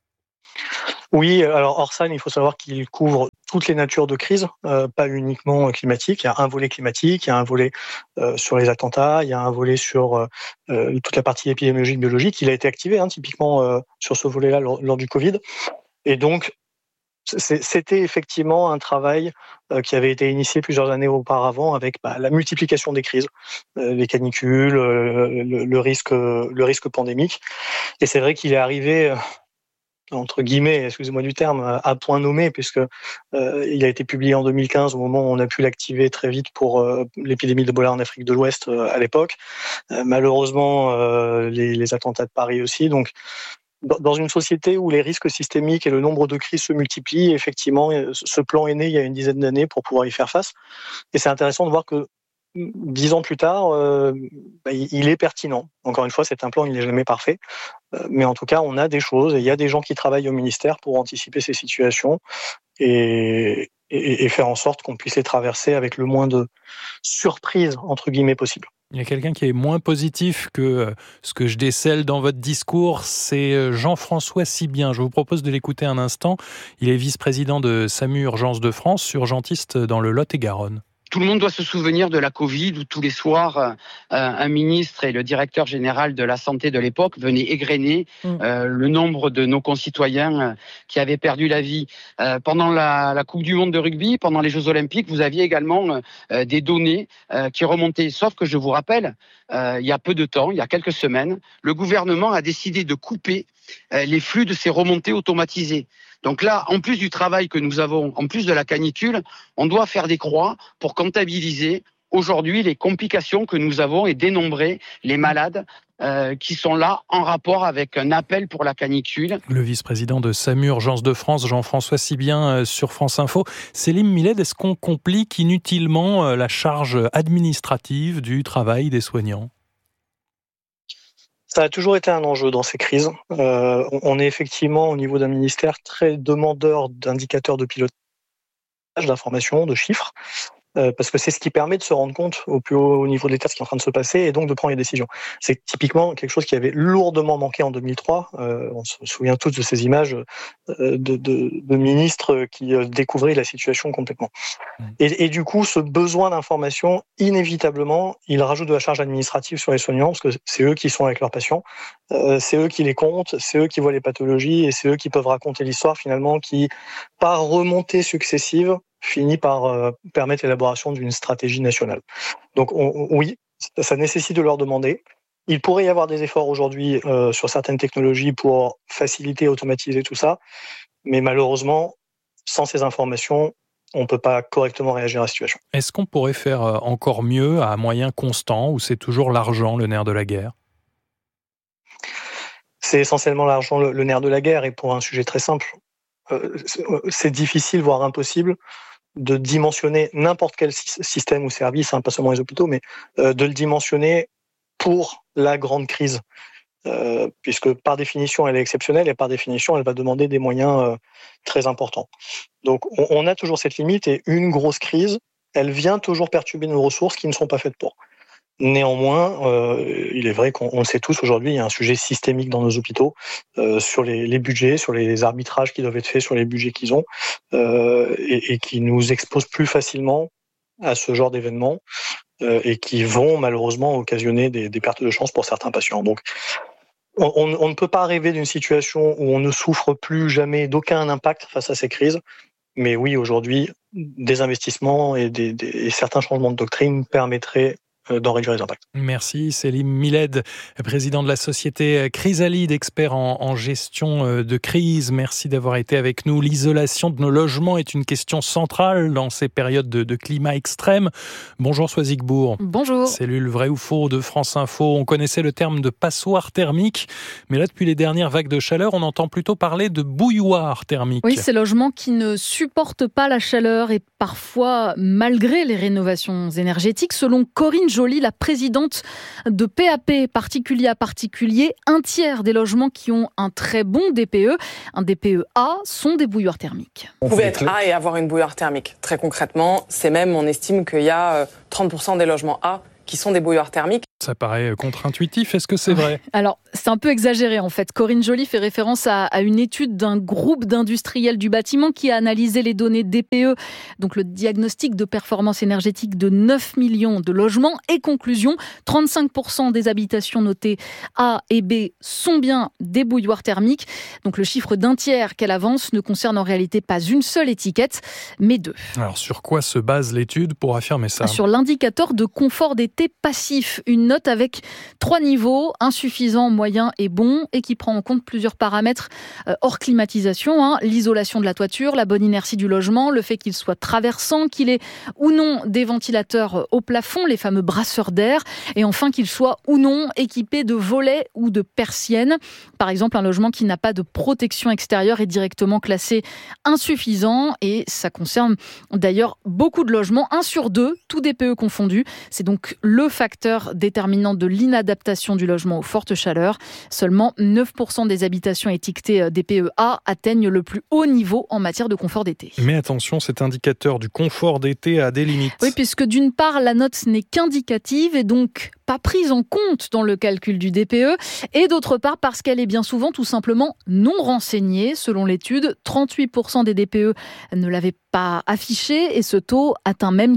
Speaker 3: Oui, alors Orsan, il faut savoir qu'il couvre toutes les natures de crise, pas uniquement climatique. Il y a un volet climatique, il y a un volet sur les attentats, il y a un volet sur toute la partie épidémiologique, biologique. Il a été activé typiquement sur ce volet-là lors du Covid. Et donc, c'était effectivement un travail qui avait été initié plusieurs années auparavant avec la multiplication des crises, les canicules, le risque pandémique. Et c'est vrai qu'il est arrivé... entre guillemets, excusez-moi du terme, à point nommé, puisque il a été publié en 2015, au moment où on a pu l'activer très vite pour l'épidémie d'Ebola en Afrique de l'Ouest à l'époque. Malheureusement, les attentats de Paris aussi. Donc, dans une société où les risques systémiques et le nombre de crises se multiplient, effectivement, ce plan est né il y a une dizaine d'années pour pouvoir y faire face. Et c'est intéressant de voir que 10 ans plus tard, il est pertinent. Encore une fois, c'est un plan, il n'est jamais parfait. Mais en tout cas, on a des choses et il y a des gens qui travaillent au ministère pour anticiper ces situations et faire en sorte qu'on puisse les traverser avec le moins de surprises, entre guillemets, possible.
Speaker 16: Il y a quelqu'un qui est moins positif que ce que je décèle dans votre discours, c'est Jean-François Sibien. Je vous propose de l'écouter un instant. Il est vice-président de SAMU Urgences de France, urgentiste dans le Lot-et-Garonne.
Speaker 5: Tout le monde doit se souvenir de la Covid où tous les soirs, un ministre et le directeur général de la santé de l'époque venaient égrener le nombre de nos concitoyens qui avaient perdu la vie. Pendant la Coupe du Monde de rugby, pendant les Jeux Olympiques, vous aviez également des données qui remontaient. Sauf que je vous rappelle, il y a peu de temps, il y a quelques semaines, le gouvernement a décidé de couper les flux de ces remontées automatisées. Donc là, en plus du travail que nous avons, en plus de la canicule, on doit faire des croix pour comptabiliser aujourd'hui les complications que nous avons et dénombrer les malades qui sont là en rapport avec un appel pour la canicule.
Speaker 16: Le vice-président de SAMU Urgences de France, Jean-François Sibien, sur France Info. Céline Miled, est-ce qu'on complique inutilement la charge administrative du travail des soignants ?
Speaker 3: Ça a toujours été un enjeu dans ces crises. On est effectivement, au niveau d'un ministère, très demandeur d'indicateurs de pilotage, d'informations, de chiffres, parce que c'est ce qui permet de se rendre compte au plus haut niveau de l'État ce qui est en train de se passer et donc de prendre les décisions. C'est typiquement quelque chose qui avait lourdement manqué en 2003. On se souvient tous de ces images de ministres qui découvraient la situation complètement. Et du coup, ce besoin d'information, inévitablement, il rajoute de la charge administrative sur les soignants, parce que c'est eux qui sont avec leurs patients, c'est eux qui les comptent, c'est eux qui voient les pathologies, et c'est eux qui peuvent raconter l'histoire, finalement, qui, par remontée successive, finit par permettre l'élaboration d'une stratégie nationale. Donc oui, ça nécessite de leur demander. Il pourrait y avoir des efforts aujourd'hui sur certaines technologies pour faciliter, automatiser tout ça, mais malheureusement, sans ces informations, on ne peut pas correctement réagir à la situation.
Speaker 16: Est-ce qu'on pourrait faire encore mieux à moyens constants, ou c'est toujours l'argent le nerf de la guerre ?
Speaker 3: C'est essentiellement l'argent le nerf de la guerre, et pour un sujet très simple, c'est difficile, voire impossible, de dimensionner n'importe quel système ou service, pas seulement les hôpitaux, mais de le dimensionner pour la grande crise. Puisque par définition, elle est exceptionnelle et par définition, elle va demander des moyens très importants. Donc, on a toujours cette limite et une grosse crise, elle vient toujours perturber nos ressources qui ne sont pas faites pour. Néanmoins, il est vrai qu'on le sait tous aujourd'hui, il y a un sujet systémique dans nos hôpitaux sur les budgets, sur les arbitrages qui doivent être faits sur les budgets qu'ils ont et qui nous exposent plus facilement à ce genre d'événements et qui vont malheureusement occasionner des pertes de chance pour certains patients. Donc, on ne peut pas rêver d'une situation où on ne souffre plus jamais d'aucun impact face à ces crises. Mais oui, aujourd'hui, des investissements et certains changements de doctrine permettraient d'en réduire les impacts.
Speaker 16: Merci Selim Miled, président de la société Chrysalide, expert en gestion de crise. Merci d'avoir été avec nous. L'isolation de nos logements est une question centrale dans ces périodes de climat extrême. Bonjour Soisic Bourg.
Speaker 6: Bonjour.
Speaker 16: Cellule Vrai ou Faux de France Info. On connaissait le terme de passoire thermique, mais là depuis les dernières vagues de chaleur, on entend plutôt parler de bouilloire thermique.
Speaker 6: Oui, ces logements qui ne supportent pas la chaleur et parfois malgré les rénovations énergétiques. Selon Corinne Joly, la présidente de PAP particulier à particulier, un tiers des logements qui ont un très bon DPE, un DPE A, sont des bouilloires thermiques.
Speaker 7: Vous pouvez être A et avoir une bouilloire thermique. Très concrètement, c'est même, on estime qu'il y a 30% des logements A qui sont des bouilloires thermiques.
Speaker 16: Ça paraît contre-intuitif, est-ce que c'est vrai ?
Speaker 6: Alors, c'est un peu exagéré en fait. Corinne Joly fait référence à une étude d'un groupe d'industriels du bâtiment qui a analysé les données DPE, donc le diagnostic de performance énergétique de 9 millions de logements. Et conclusion, 35% des habitations notées A et B sont bien des bouilloires thermiques. Donc le chiffre d'un tiers qu'elle avance ne concerne en réalité pas une seule étiquette, mais deux.
Speaker 16: Alors sur quoi se base l'étude pour affirmer ça ?
Speaker 6: Sur l'indicateur de confort d'été passif, une note avec 3 niveaux, insuffisant, moyen et bon, et qui prend en compte plusieurs paramètres hors climatisation, l'isolation de la toiture, la bonne inertie du logement, le fait qu'il soit traversant, qu'il ait ou non des ventilateurs au plafond, les fameux brasseurs d'air, et enfin qu'il soit ou non équipé de volets ou de persiennes. Par exemple, un logement qui n'a pas de protection extérieure est directement classé insuffisant, et ça concerne d'ailleurs beaucoup de logements, 1 sur 2, tout DPE confondu. C'est donc le facteur déterminant de l'inadaptation du logement aux fortes chaleurs. Seulement 9% des habitations étiquetées DPE A atteignent le plus haut niveau en matière de confort d'été.
Speaker 16: Mais attention, cet indicateur du confort d'été a des limites.
Speaker 6: Oui, puisque d'une part, la note n'est qu'indicative et donc pas prise en compte dans le calcul du DPE, et d'autre part parce qu'elle est bien souvent tout simplement non renseignée. Selon l'étude, 38% des DPE ne l'avaient pas affiché et ce taux atteint même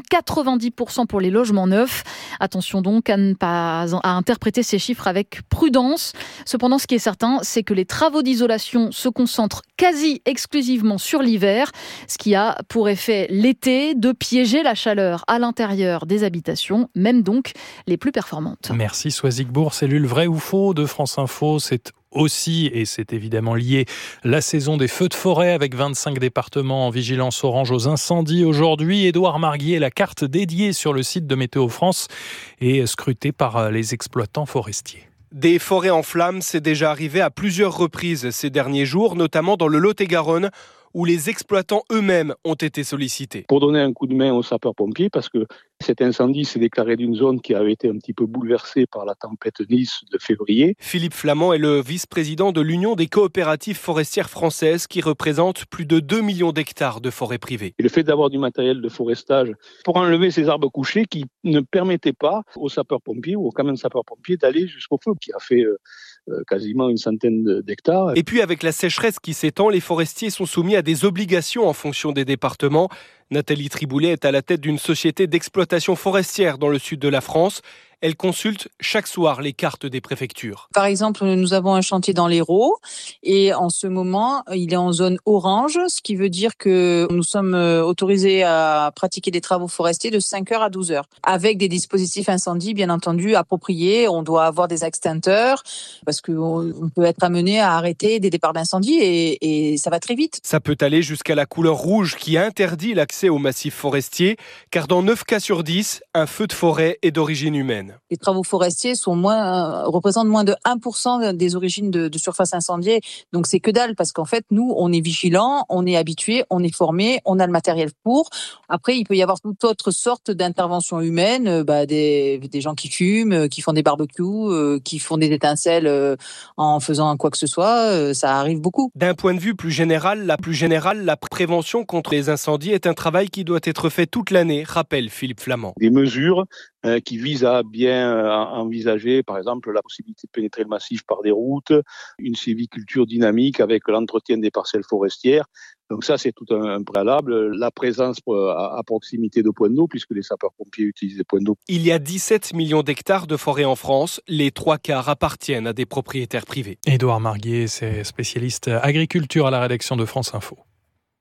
Speaker 6: 90% pour les logements neufs. Attention donc à ne pas interpréter ces chiffres avec prudence. Cependant, ce qui est certain, c'est que les travaux d'isolation se concentrent quasi exclusivement sur l'hiver, ce qui a pour effet l'été de piéger la chaleur à l'intérieur des habitations, même donc les plus performantes.
Speaker 16: Merci Soisic Bourg, cellule Vrai ou Faux de France Info. C'est aussi, et c'est évidemment lié, la saison des feux de forêt avec 25 départements en vigilance orange aux incendies aujourd'hui. Édouard Marguier, la carte dédiée sur le site de Météo France est scrutée par les exploitants forestiers.
Speaker 8: Des forêts en flammes, c'est déjà arrivé à plusieurs reprises ces derniers jours, notamment dans le Lot-et-Garonne, où les exploitants eux-mêmes ont été sollicités.
Speaker 9: Pour donner un coup de main aux sapeurs-pompiers, parce que cet incendie s'est déclaré d'une zone qui avait été un petit peu bouleversée par la tempête Nice de février.
Speaker 8: Philippe Flamand est le vice-président de l'Union des coopératives forestières françaises qui représente plus de 2 millions d'hectares de forêts privées.
Speaker 9: Et le fait d'avoir du matériel de forestage pour enlever ces arbres couchés qui ne permettaient pas aux sapeurs-pompiers ou aux camions de sapeurs-pompiers d'aller jusqu'au feu, qui a fait quasiment une centaine d'hectares.
Speaker 8: Et puis avec la sécheresse qui s'étend, les forestiers sont soumis à des obligations en fonction des départements. Nathalie Triboulet est à la tête d'une société d'exploitation forestière dans le sud de la France. Elle consulte chaque soir les cartes des préfectures.
Speaker 10: Par exemple, nous avons un chantier dans l'Hérault et en ce moment, il est en zone orange, ce qui veut dire que nous sommes autorisés à pratiquer des travaux forestiers de 5h à 12h avec des dispositifs incendie, bien entendu, appropriés. On doit avoir des extincteurs parce qu'on peut être amené à arrêter des départs d'incendie et ça va très vite.
Speaker 8: Ça peut aller jusqu'à la couleur rouge qui interdit l'accès aux massifs forestiers, car dans 9 cas sur 10, un feu de forêt est d'origine humaine.
Speaker 10: Les travaux forestiers représentent moins de 1% des origines de surface incendiée. Donc c'est que dalle parce qu'en fait, nous, on est vigilants, on est habitués, on est formés, on a le matériel pour. Après, il peut y avoir toute autre sorte d'intervention humaine, des gens qui fument, qui font des barbecues, qui font des étincelles en faisant quoi que ce soit. Ça arrive beaucoup.
Speaker 8: D'un point de vue plus général, la prévention contre les incendies est un travail qui doit être fait toute l'année, rappelle Philippe Flamand.
Speaker 9: Des mesures qui visent à bien envisager, par exemple, la possibilité de pénétrer le massif par des routes, une sylviculture dynamique avec l'entretien des parcelles forestières. Donc ça, c'est tout un préalable. La présence à proximité de points d'eau, puisque les sapeurs-pompiers utilisent des points d'eau.
Speaker 8: Il y a 17 millions d'hectares de forêt en France. Les 3/4 appartiennent à des propriétaires privés.
Speaker 16: Édouard Marguier, c'est spécialiste agriculture à la rédaction de France Info.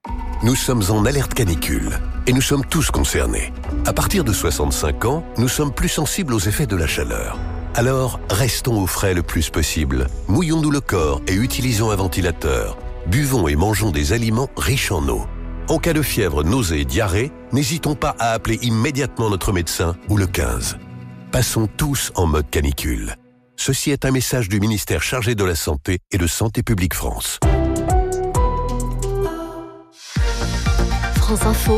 Speaker 2: Nous sommes en alerte canicule et nous sommes tous concernés. À partir de 65 ans, nous sommes plus sensibles aux effets de la chaleur. Alors, restons au frais le plus possible. Mouillons-nous le corps et utilisons un ventilateur. Buvons et mangeons des aliments riches en eau. En cas de fièvre, nausées et diarrhée, n'hésitons pas à appeler immédiatement notre médecin ou le 15. Passons tous en mode canicule. Ceci est un message du ministère chargé de la Santé et de Santé publique France.
Speaker 13: France Info,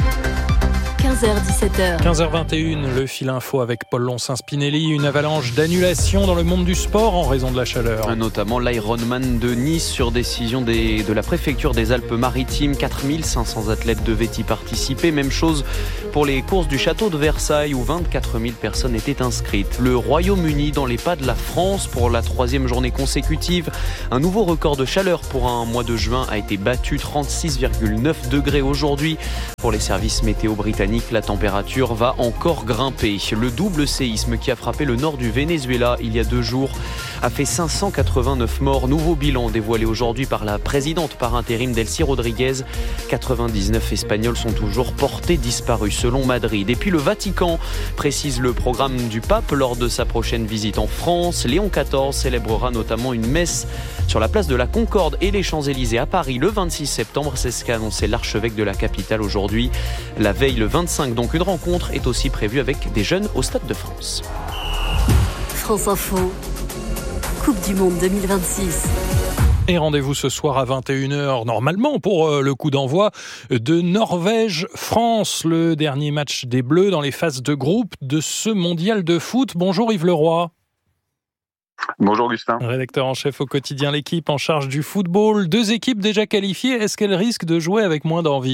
Speaker 13: 15h-17h.
Speaker 16: 15h21, le fil info avec Paul Lonsin-Spinelli. Une avalanche d'annulations dans le monde du sport en raison de la chaleur.
Speaker 17: Notamment l'Ironman de Nice sur décision de la préfecture des Alpes-Maritimes. 4500 athlètes devaient y participer. Même chose pour les courses du château de Versailles où 24 000 personnes étaient inscrites. Le Royaume-Uni dans les pas de la France pour la 3e journée consécutive. Un nouveau record de chaleur pour un mois de juin a été battu. 36,9 degrés aujourd'hui. Pour les services météo britanniques, la température va encore grimper. Le double séisme qui a frappé le nord du Venezuela il y a 2 jours a fait 589 morts. Nouveau bilan dévoilé aujourd'hui par la présidente par intérim Delcy Rodriguez. 99 Espagnols sont toujours portés disparus selon Madrid. Et puis le Vatican précise le programme du pape lors de sa prochaine visite en France. Léon XIV célébrera notamment une messe sur la place de la Concorde et les Champs-Élysées à Paris le 26 septembre. C'est ce qu'a annoncé l'archevêque de la capitale aujourd'hui. La veille, le 25, donc une rencontre est aussi prévue avec des jeunes au Stade de France.
Speaker 13: France Info, Coupe du Monde 2026.
Speaker 16: Et rendez-vous ce soir à 21h, normalement, pour le coup d'envoi de Norvège-France, le dernier match des Bleus dans les phases de groupe de ce mondial de foot. Bonjour Yves Leroy.
Speaker 4: Bonjour Augustin.
Speaker 16: Rédacteur en chef au quotidien L'Équipe en charge du football. 2 équipes déjà qualifiées, est-ce qu'elles risquent de jouer avec moins d'envie ?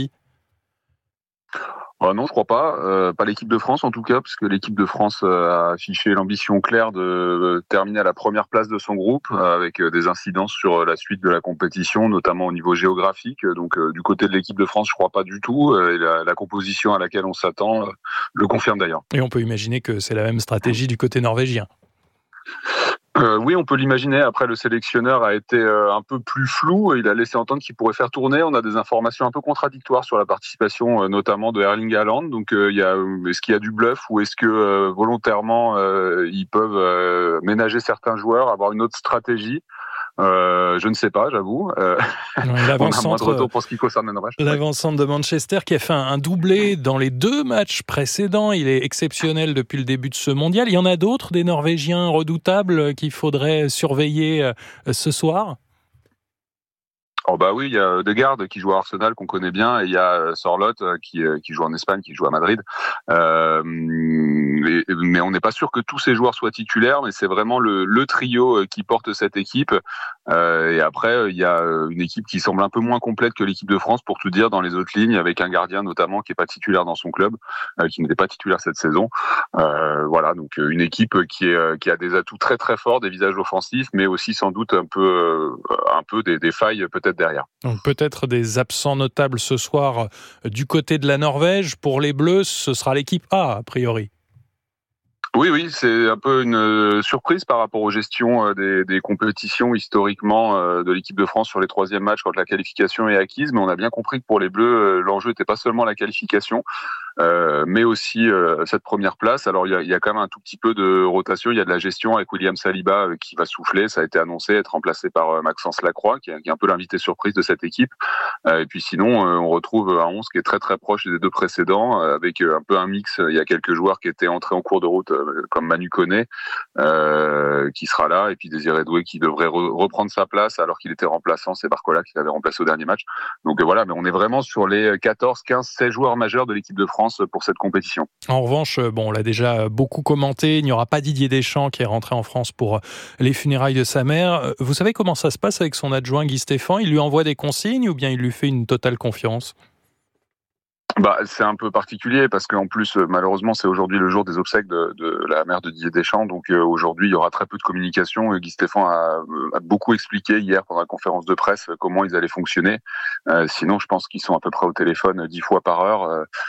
Speaker 4: Non, je crois pas. Pas l'équipe de France en tout cas, puisque l'équipe de France a affiché l'ambition claire de terminer à la première place de son groupe, avec des incidences sur la suite de la compétition, notamment au niveau géographique. Donc du côté de l'équipe de France, je crois pas du tout. Et la composition à laquelle on s'attend le confirme d'ailleurs.
Speaker 16: Et on peut imaginer que c'est la même stratégie du côté norvégien.
Speaker 4: Oui, on peut l'imaginer. Après, le sélectionneur a été un peu plus flou. Il a laissé entendre qu'il pourrait faire tourner. On a des informations un peu contradictoires sur la participation, notamment de Erling Haaland. Donc, est-ce qu'il y a du bluff ou est-ce que volontairement ils peuvent ménager certains joueurs, avoir une autre stratégie? Je ne sais pas, j'avoue. On a moins de retour pour ce qui concerne le Norvège.
Speaker 16: L'avant-centre de Manchester qui a fait un doublé dans les 2 matchs précédents. Il est exceptionnel depuis le début de ce mondial. Il y en a d'autres, des Norvégiens redoutables qu'il faudrait surveiller ce soir?
Speaker 4: Oh bah oui, il y a Ødegaard qui joue à Arsenal, qu'on connaît bien, et il y a Sorloth qui joue en Espagne, qui joue à Madrid. Mais on n'est pas sûr que tous ces joueurs soient titulaires, mais c'est vraiment le trio qui porte cette équipe. Et après, il y a une équipe qui semble un peu moins complète que l'équipe de France, pour tout dire, dans les autres lignes, avec un gardien notamment qui n'est pas titulaire dans son club, qui n'était pas titulaire cette saison. Voilà, donc une équipe qui a des atouts très très forts, des visages offensifs, mais aussi sans doute un peu des failles peut-être derrière.
Speaker 16: Donc peut-être des absents notables ce soir du côté de la Norvège. Pour les Bleus, ce sera l'équipe A priori.
Speaker 4: Oui, c'est un peu une surprise par rapport aux gestions des compétitions historiquement de l'équipe de France sur les 3e matchs quand la qualification est acquise. Mais on a bien compris que pour les Bleus, l'enjeu n'était pas seulement la qualification, mais aussi cette première place. Alors il y a quand même un tout petit peu de rotation. Il y a de la gestion avec William Saliba qui va souffler. Ça a été annoncé, être remplacé par Maxence Lacroix, qui est un peu l'invité surprise de cette équipe. Et puis sinon, on retrouve un 11 qui est très très proche des 2 précédents, avec un peu un mix. Il y a quelques joueurs qui étaient entrés en cours de route, comme Manu Koné, qui sera là, et puis Désiré Doué qui devrait reprendre sa place alors qu'il était remplaçant. C'est Barcola qui l'avait remplacé au dernier match. Donc voilà, mais on est vraiment sur les 14, 15, 16 joueurs majeurs de l'équipe de France pour cette compétition.
Speaker 16: En revanche, on l'a déjà beaucoup commenté, il n'y aura pas Didier Deschamps qui est rentré en France pour les funérailles de sa mère. Vous savez comment ça se passe avec son adjoint Guy Stéphane? Il lui envoie des consignes ou bien il lui fait une totale confiance?
Speaker 4: C'est un peu particulier parce qu'en plus, malheureusement, c'est aujourd'hui le jour des obsèques de la mère de Didier Deschamps. Donc aujourd'hui, il y aura très peu de communication. Guy Stéphane a beaucoup expliqué hier pendant la conférence de presse comment ils allaient fonctionner. Sinon, je pense qu'ils sont à peu près au téléphone 10 fois par heure.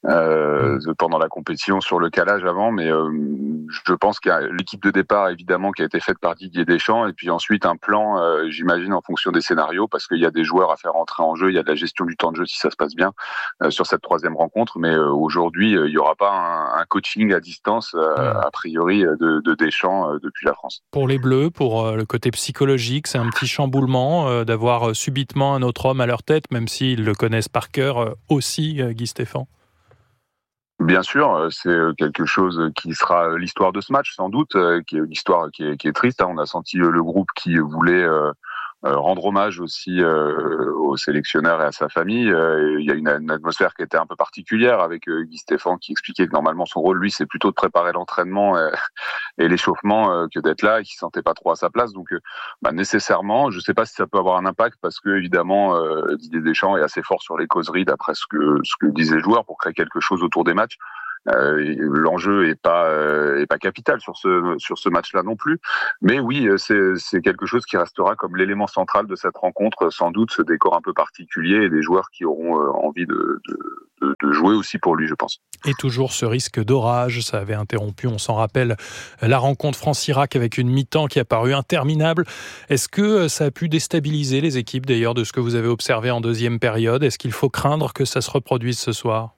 Speaker 4: pendant la compétition sur le calage avant, mais je pense qu'il y a l'équipe de départ évidemment qui a été faite par Didier Deschamps, et puis ensuite un plan, j'imagine, en fonction des scénarios, parce qu'il y a des joueurs à faire entrer en jeu, il y a de la gestion du temps de jeu si ça se passe bien sur cette troisième rencontre, mais aujourd'hui il n'y aura pas un coaching à distance a priori de Deschamps depuis la France.
Speaker 16: Pour les Bleus, pour le côté psychologique, c'est un petit chamboulement d'avoir subitement un autre homme à leur tête, même s'ils le connaissent par cœur aussi, Guy Stéphane.
Speaker 4: Bien sûr, c'est quelque chose qui sera l'histoire de ce match, sans doute, qui est une histoire qui est triste. On a senti le groupe qui voulait rendre hommage aussi au sélectionneur et à sa famille. Il y a une atmosphère qui était un peu particulière avec Guy Stéphane qui expliquait que normalement son rôle, lui, c'est plutôt de préparer l'entraînement et l'échauffement que d'être là et qui ne se sentait pas trop à sa place. Donc nécessairement, je ne sais pas si ça peut avoir un impact parce que évidemment Didier Deschamps est assez fort sur les causeries d'après ce que disent les joueurs pour créer quelque chose autour des matchs. L'enjeu est pas capital sur ce match-là non plus, mais oui, c'est quelque chose qui restera comme l'élément central de cette rencontre, sans doute ce décor un peu particulier et des joueurs qui auront envie de jouer aussi pour lui, je pense.
Speaker 16: Et toujours ce risque d'orage, ça avait interrompu, on s'en rappelle, la rencontre France-Irak avec une mi-temps qui a paru interminable. Est-ce que ça a pu déstabiliser les équipes d'ailleurs de ce que vous avez observé en deuxième période? Est-ce qu'il faut craindre que ça se reproduise ce soir?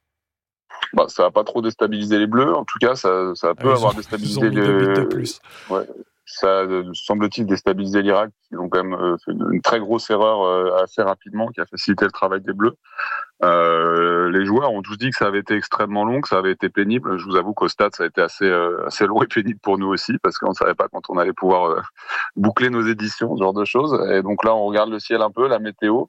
Speaker 4: Ça va pas trop déstabiliser les Bleus. En tout cas, ça peut avoir déstabilisé les... Ouais. Ça semble-t-il déstabiliser l'Irak, qui ont quand même fait une très grosse erreur assez rapidement, qui a facilité le travail des Bleus. Les joueurs ont tous dit que ça avait été extrêmement long, que ça avait été pénible. Je vous avoue qu'au stade, ça a été assez long et pénible pour nous aussi, parce qu'on ne savait pas quand on allait pouvoir boucler nos éditions, ce genre de choses. Et donc là, on regarde le ciel un peu, la météo.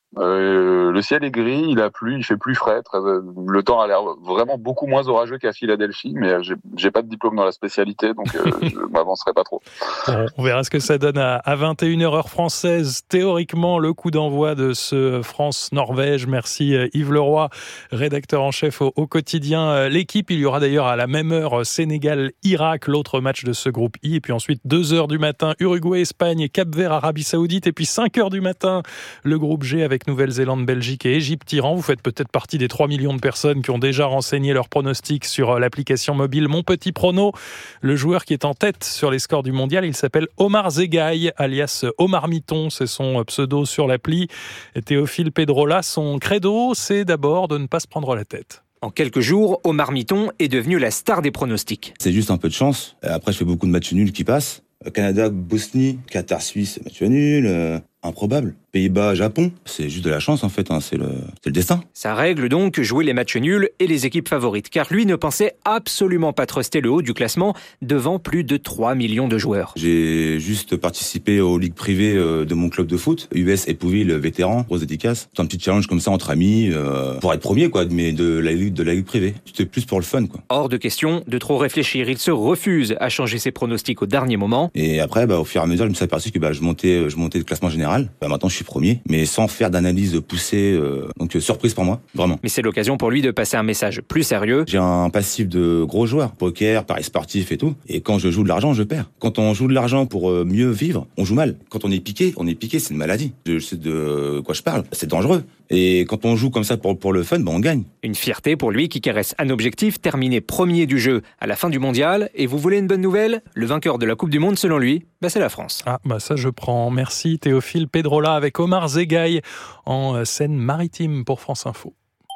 Speaker 4: Le ciel est gris, il a plu, il fait plus frais. Le temps a l'air vraiment beaucoup moins orageux qu'à Philadelphie, mais j'ai pas de diplôme dans la spécialité, donc je m'avancerai pas trop.
Speaker 16: On verra ce que ça donne à 21h heure française. Théoriquement, le coup d'envoi de ce France-Norvège. Merci Yves Leroy, rédacteur en chef au quotidien L'équipe. Il y aura d'ailleurs à la même heure Sénégal-Irak, l'autre match de ce groupe I. Et puis ensuite 2h du matin, Uruguay-Espagne, Cap-Vert-Arabie Saoudite. Et puis 5h du matin, le groupe G avec Nouvelle-Zélande, Belgique et Égypte-Iran. Vous faites peut-être partie des 3 millions de personnes qui ont déjà renseigné leurs pronostics sur l'application mobile Mon Petit Prono. Le joueur qui est en tête sur les scores du mondial, il s'appelle Omar Zegaï, alias Omar Miton, c'est son pseudo sur l'appli. Théophile Pedrola, son credo, c'est d'abord de ne pas se prendre la tête.
Speaker 11: En quelques jours, Omar Miton est devenu la star des pronostics.
Speaker 12: C'est juste un peu de chance. Après, je fais beaucoup de matchs nuls qui passent. Canada, Bosnie, Qatar, Suisse, match nul. Improbable. Pays-Bas, Japon, c'est juste de la chance en fait, c'est le destin.
Speaker 11: Ça règle donc jouer les matchs nuls et les équipes favorites, car lui ne pensait absolument pas truster le haut du classement devant plus de 3 millions de joueurs.
Speaker 12: J'ai juste participé aux ligues privées de mon club de foot, US Épouville vétéran, grosse dédicace. C'est un petit challenge comme ça entre amis, pour être premier quoi, mais de la ligue privée. C'était plus pour le fun quoi.
Speaker 11: Hors de question de trop réfléchir, il se refuse à changer ses pronostics au dernier moment.
Speaker 12: Et après, au fur et à mesure, je me suis aperçu que je montais le classement général. Maintenant, je suis premier, mais sans faire d'analyse poussée. Donc, surprise pour moi, vraiment.
Speaker 11: Mais c'est l'occasion pour lui de passer un message plus sérieux.
Speaker 12: J'ai un passif de gros joueurs, poker, paris sportif et tout. Et quand je joue de l'argent, je perds. Quand on joue de l'argent pour mieux vivre, on joue mal. Quand on est piqué, c'est une maladie. Je sais de quoi je parle. C'est dangereux. Et quand on joue comme ça pour le fun, on gagne.
Speaker 11: Une fierté pour lui qui caresse un objectif, terminer premier du jeu à la fin du mondial. Et vous voulez une bonne nouvelle ? Le vainqueur de la Coupe du Monde, selon lui, c'est la France.
Speaker 16: Ça je prends. Merci Théophile Pedrola avec Omar Zegaï en Seine-Maritime pour France Info.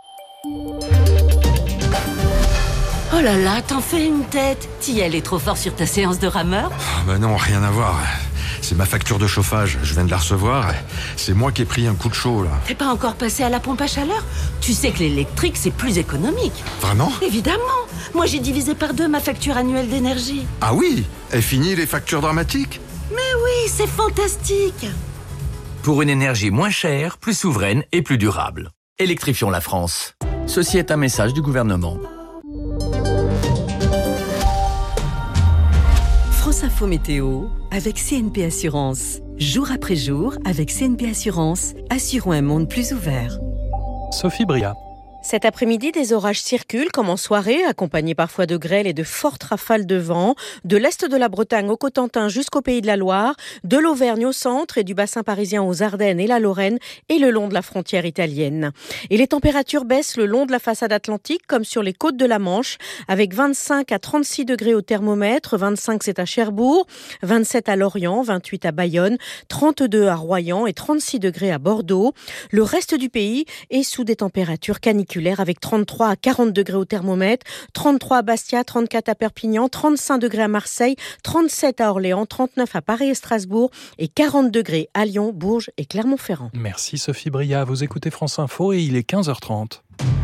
Speaker 14: Oh là là, t'en fais une tête. T'y allais trop fort sur ta séance de rameur ?
Speaker 15: Non, rien à voir. C'est ma facture de chauffage, je viens de la recevoir. C'est moi qui ai pris un coup de chaud, là.
Speaker 14: T'es pas encore passé à la pompe à chaleur ? Tu sais que l'électrique, c'est plus économique.
Speaker 15: Vraiment ?
Speaker 14: Évidemment. Moi, j'ai divisé par 2 ma facture annuelle d'énergie.
Speaker 15: Ah oui ? Est fini les factures dramatiques ?
Speaker 14: Mais oui, c'est fantastique.
Speaker 19: Pour une énergie moins chère, plus souveraine et plus durable. Électrifions la France. Ceci est un message du gouvernement.
Speaker 13: France Info Météo avec CNP Assurance. Jour après jour, avec CNP Assurance, assurons un monde plus ouvert.
Speaker 16: Sophie Bria.
Speaker 18: Cet après-midi, des orages circulent comme en soirée, accompagnés parfois de grêle et de fortes rafales de vent, de l'est de la Bretagne au Cotentin jusqu'au Pays de la Loire, de l'Auvergne au centre et du bassin parisien aux Ardennes et la Lorraine et le long de la frontière italienne. Et les températures baissent le long de la façade atlantique comme sur les côtes de la Manche, avec 25 à 36 degrés au thermomètre, 25 c'est à Cherbourg, 27 à Lorient, 28 à Bayonne, 32 à Royan et 36 degrés à Bordeaux. Le reste du pays est sous des températures caniculaires avec 33 à 40 degrés au thermomètre, 33 à Bastia, 34 à Perpignan, 35 degrés à Marseille, 37 à Orléans, 39 à Paris et Strasbourg et 40 degrés à Lyon, Bourges et Clermont-Ferrand.
Speaker 16: Merci Sophie Bria, vous écoutez France Info et il est 15h30.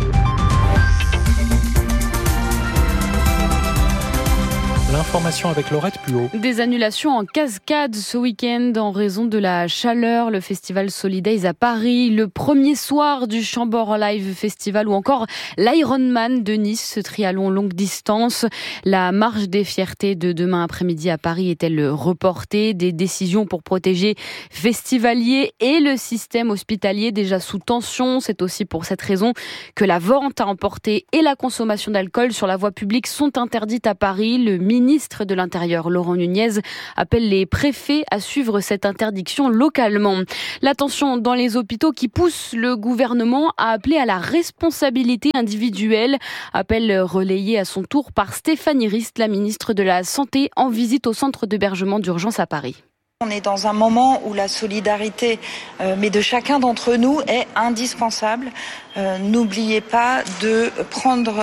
Speaker 16: L'information avec Laurette Puot.
Speaker 20: Des annulations en cascade ce week-end en raison de la chaleur. Le festival Solidays à Paris, le premier soir du Chambord Live Festival ou encore l'Ironman de Nice, ce triathlon longue distance. La marche des fiertés de demain après-midi à Paris est-elle reportée? Des décisions pour protéger festivaliers et le système hospitalier déjà sous tension. C'est aussi pour cette raison que la vente à emporter et la consommation d'alcool sur la voie publique sont interdites à Paris. Le ministre de l'Intérieur, Laurent Nunez, appelle les préfets à suivre cette interdiction localement. La tension dans les hôpitaux qui pousse le gouvernement à appeler à la responsabilité individuelle. Appel relayé à son tour par Stéphanie Rist, la ministre de la Santé, en visite au centre d'hébergement d'urgence à Paris.
Speaker 21: On est dans un moment où la solidarité, mais de chacun d'entre nous, est indispensable. N'oubliez pas de prendre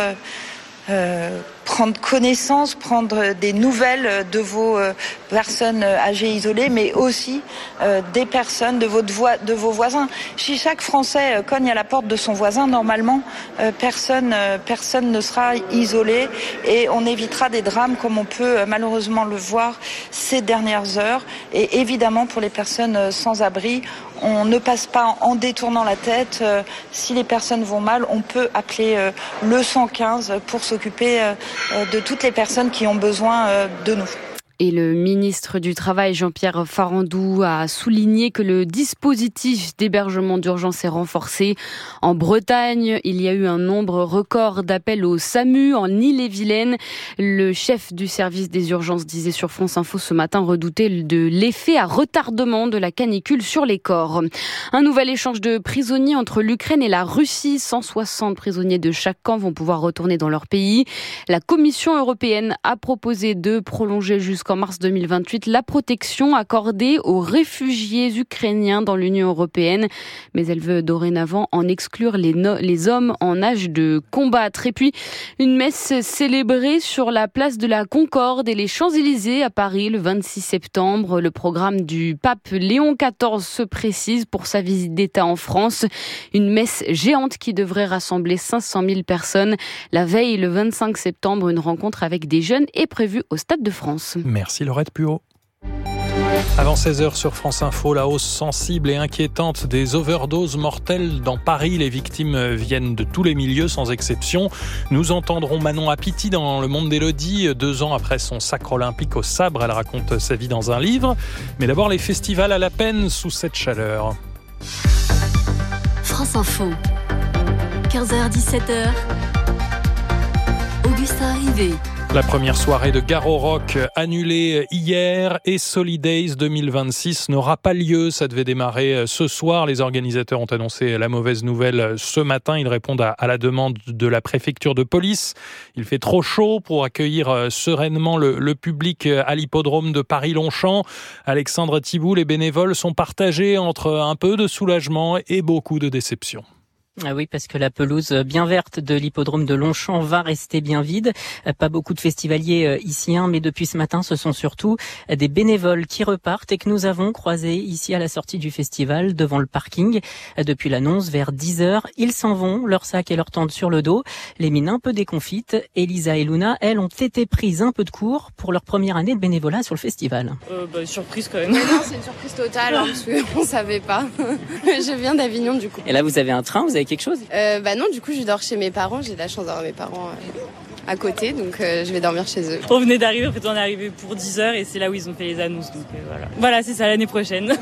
Speaker 21: connaissance, prendre des nouvelles de vos personnes âgées isolées, mais aussi des personnes de vos voisins. Si chaque Français cogne à la porte de son voisin, normalement, personne ne sera isolé et on évitera des drames comme on peut malheureusement le voir ces dernières heures. Et évidemment, pour les personnes sans abri, on ne passe pas en détournant la tête. Si les personnes vont mal, on peut appeler le 115 pour s'occuper de toutes les personnes qui ont besoin de nous.
Speaker 20: Et le ministre du Travail, Jean-Pierre Farandou, a souligné que le dispositif d'hébergement d'urgence est renforcé. En Bretagne, il y a eu un nombre record d'appels au SAMU en Ille-et-Vilaine. Le chef du service des urgences disait sur France Info ce matin redouter de l'effet à retardement de la canicule sur les corps. Un nouvel échange de prisonniers entre l'Ukraine et la Russie. 160 prisonniers de chaque camp vont pouvoir retourner dans leur pays. La Commission européenne a proposé de prolonger jusqu'en mars 2028 la protection accordée aux réfugiés ukrainiens dans l'Union européenne. Mais elle veut dorénavant en exclure les hommes en âge de combattre. Et puis, une messe célébrée sur la place de la Concorde et les Champs-Élysées à Paris le 26 septembre. Le programme du pape Léon XIV se précise pour sa visite d'État en France. Une messe géante qui devrait rassembler 500 000 personnes. La veille, le 25 septembre, une rencontre avec des jeunes est prévue au Stade de France.
Speaker 16: Merci Laurette Puot. Avant 16h sur France Info, la hausse sensible et inquiétante des overdoses mortelles dans Paris. Les victimes viennent de tous les milieux sans exception. Nous entendrons Manon Apiti dans Le Monde d'Élodie. 2 ans après son sacre olympique au sabre, elle raconte sa vie dans un livre. Mais d'abord les festivals à la peine sous cette chaleur.
Speaker 22: France Info, 15h-17h, Augustin Rivet.
Speaker 16: La première soirée de Garo Rock annulée hier et Solidays 2026 n'aura pas lieu. Ça devait démarrer ce soir. Les organisateurs ont annoncé la mauvaise nouvelle ce matin. Ils répondent à la demande de la préfecture de police. Il fait trop chaud pour accueillir sereinement le public à l'hippodrome de Paris-Longchamp. Alexandre Thibault, les bénévoles sont partagés entre un peu de soulagement et beaucoup de déception.
Speaker 24: Ah oui, parce que la pelouse bien verte de l'hippodrome de Longchamp va rester bien vide. Pas beaucoup de festivaliers ici, mais depuis ce matin, ce sont surtout des bénévoles qui repartent et que nous avons croisés ici à la sortie du festival devant le parking. Depuis l'annonce, vers 10h, ils s'en vont, leur sac et leur tente sur le dos, les mines un peu déconfites. Elisa et Luna, elles, ont été prises un peu de cours pour leur première année de bénévolat sur le festival.
Speaker 25: Surprise quand même. Non, c'est une surprise totale, parce qu'on savait pas. Je viens d'Avignon du coup.
Speaker 24: Et là, vous avez un train, vous avez quelque chose ?
Speaker 25: Non, du coup je dors chez mes parents, j'ai de la chance d'avoir mes parents à côté, donc je vais dormir chez eux.
Speaker 26: On venait d'arriver, en fait on est arrivé pour 10h et c'est là où ils ont fait les annonces, donc voilà. Voilà, c'est ça l'année prochaine.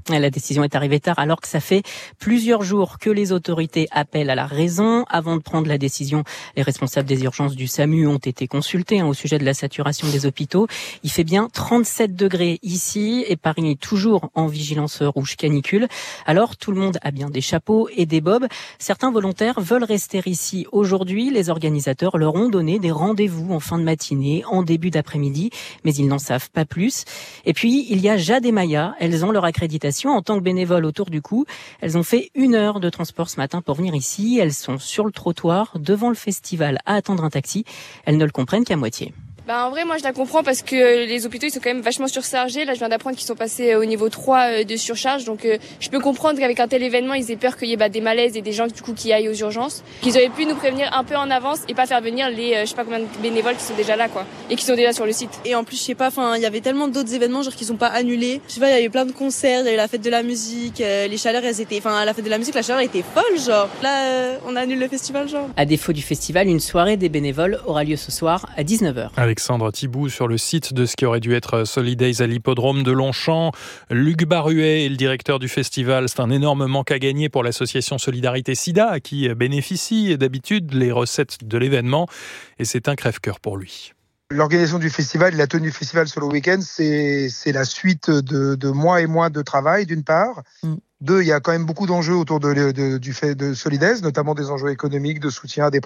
Speaker 24: La décision est arrivée tard alors que ça fait plusieurs jours que les autorités appellent à la raison. Avant de prendre la décision, les responsables des urgences du SAMU ont été consultés au sujet de la saturation des hôpitaux. Il fait bien 37 degrés ici et Paris est toujours en vigilance rouge canicule. Alors tout le monde a bien des chapeaux et des bobs. Certains volontaires veulent rester ici aujourd'hui. Les organisateurs leur ont donné des rendez-vous en fin de matinée, en début d'après-midi, mais ils n'en savent pas plus. Et puis il y a Jade et Maya. Elles ont leur accréditation en tant que bénévoles autour du cou. Elles ont fait 1 heure de transport ce matin pour venir ici. Elles sont sur le trottoir devant le festival à attendre un taxi. Elles ne le comprennent qu'à moitié.
Speaker 25: En vrai, moi, je la comprends parce que les hôpitaux, ils sont quand même vachement surchargés. Là, je viens d'apprendre qu'ils sont passés au niveau 3 de surcharge. Donc, je peux comprendre qu'avec un tel événement, ils aient peur qu'il y ait des malaises et des gens, du coup, qui aillent aux urgences. Qu'ils auraient pu nous prévenir un peu en avance et pas faire venir les, je sais pas combien de bénévoles qui sont déjà là, quoi. Et qui sont déjà sur le site.
Speaker 1: Et en plus, je sais pas, il y avait tellement d'autres événements, qui sont pas annulés. Je sais pas, il y avait plein de concerts, il y avait la fête de la musique, les chaleurs, à la fête de la musique, la chaleur était folle, genre. Là, on annule le festival, genre.
Speaker 24: À défaut du festival, une soirée des bénévoles aura lieu ce soir à 19h.
Speaker 16: Alexandre Thibout sur le site de ce qui aurait dû être Solidays à l'hippodrome de Longchamp. Luc Baruet est le directeur du festival. C'est un énorme manque à gagner pour l'association Solidarité SIDA, à qui bénéficient d'habitude les recettes de l'événement. Et c'est un crève-cœur pour lui.
Speaker 3: L'organisation du festival, la tenue du festival sur le week-end, c'est la suite de mois et mois de travail, d'une part. 2, il y a quand même beaucoup d'enjeux autour du fait de Solidays, notamment des enjeux économiques, de soutien à des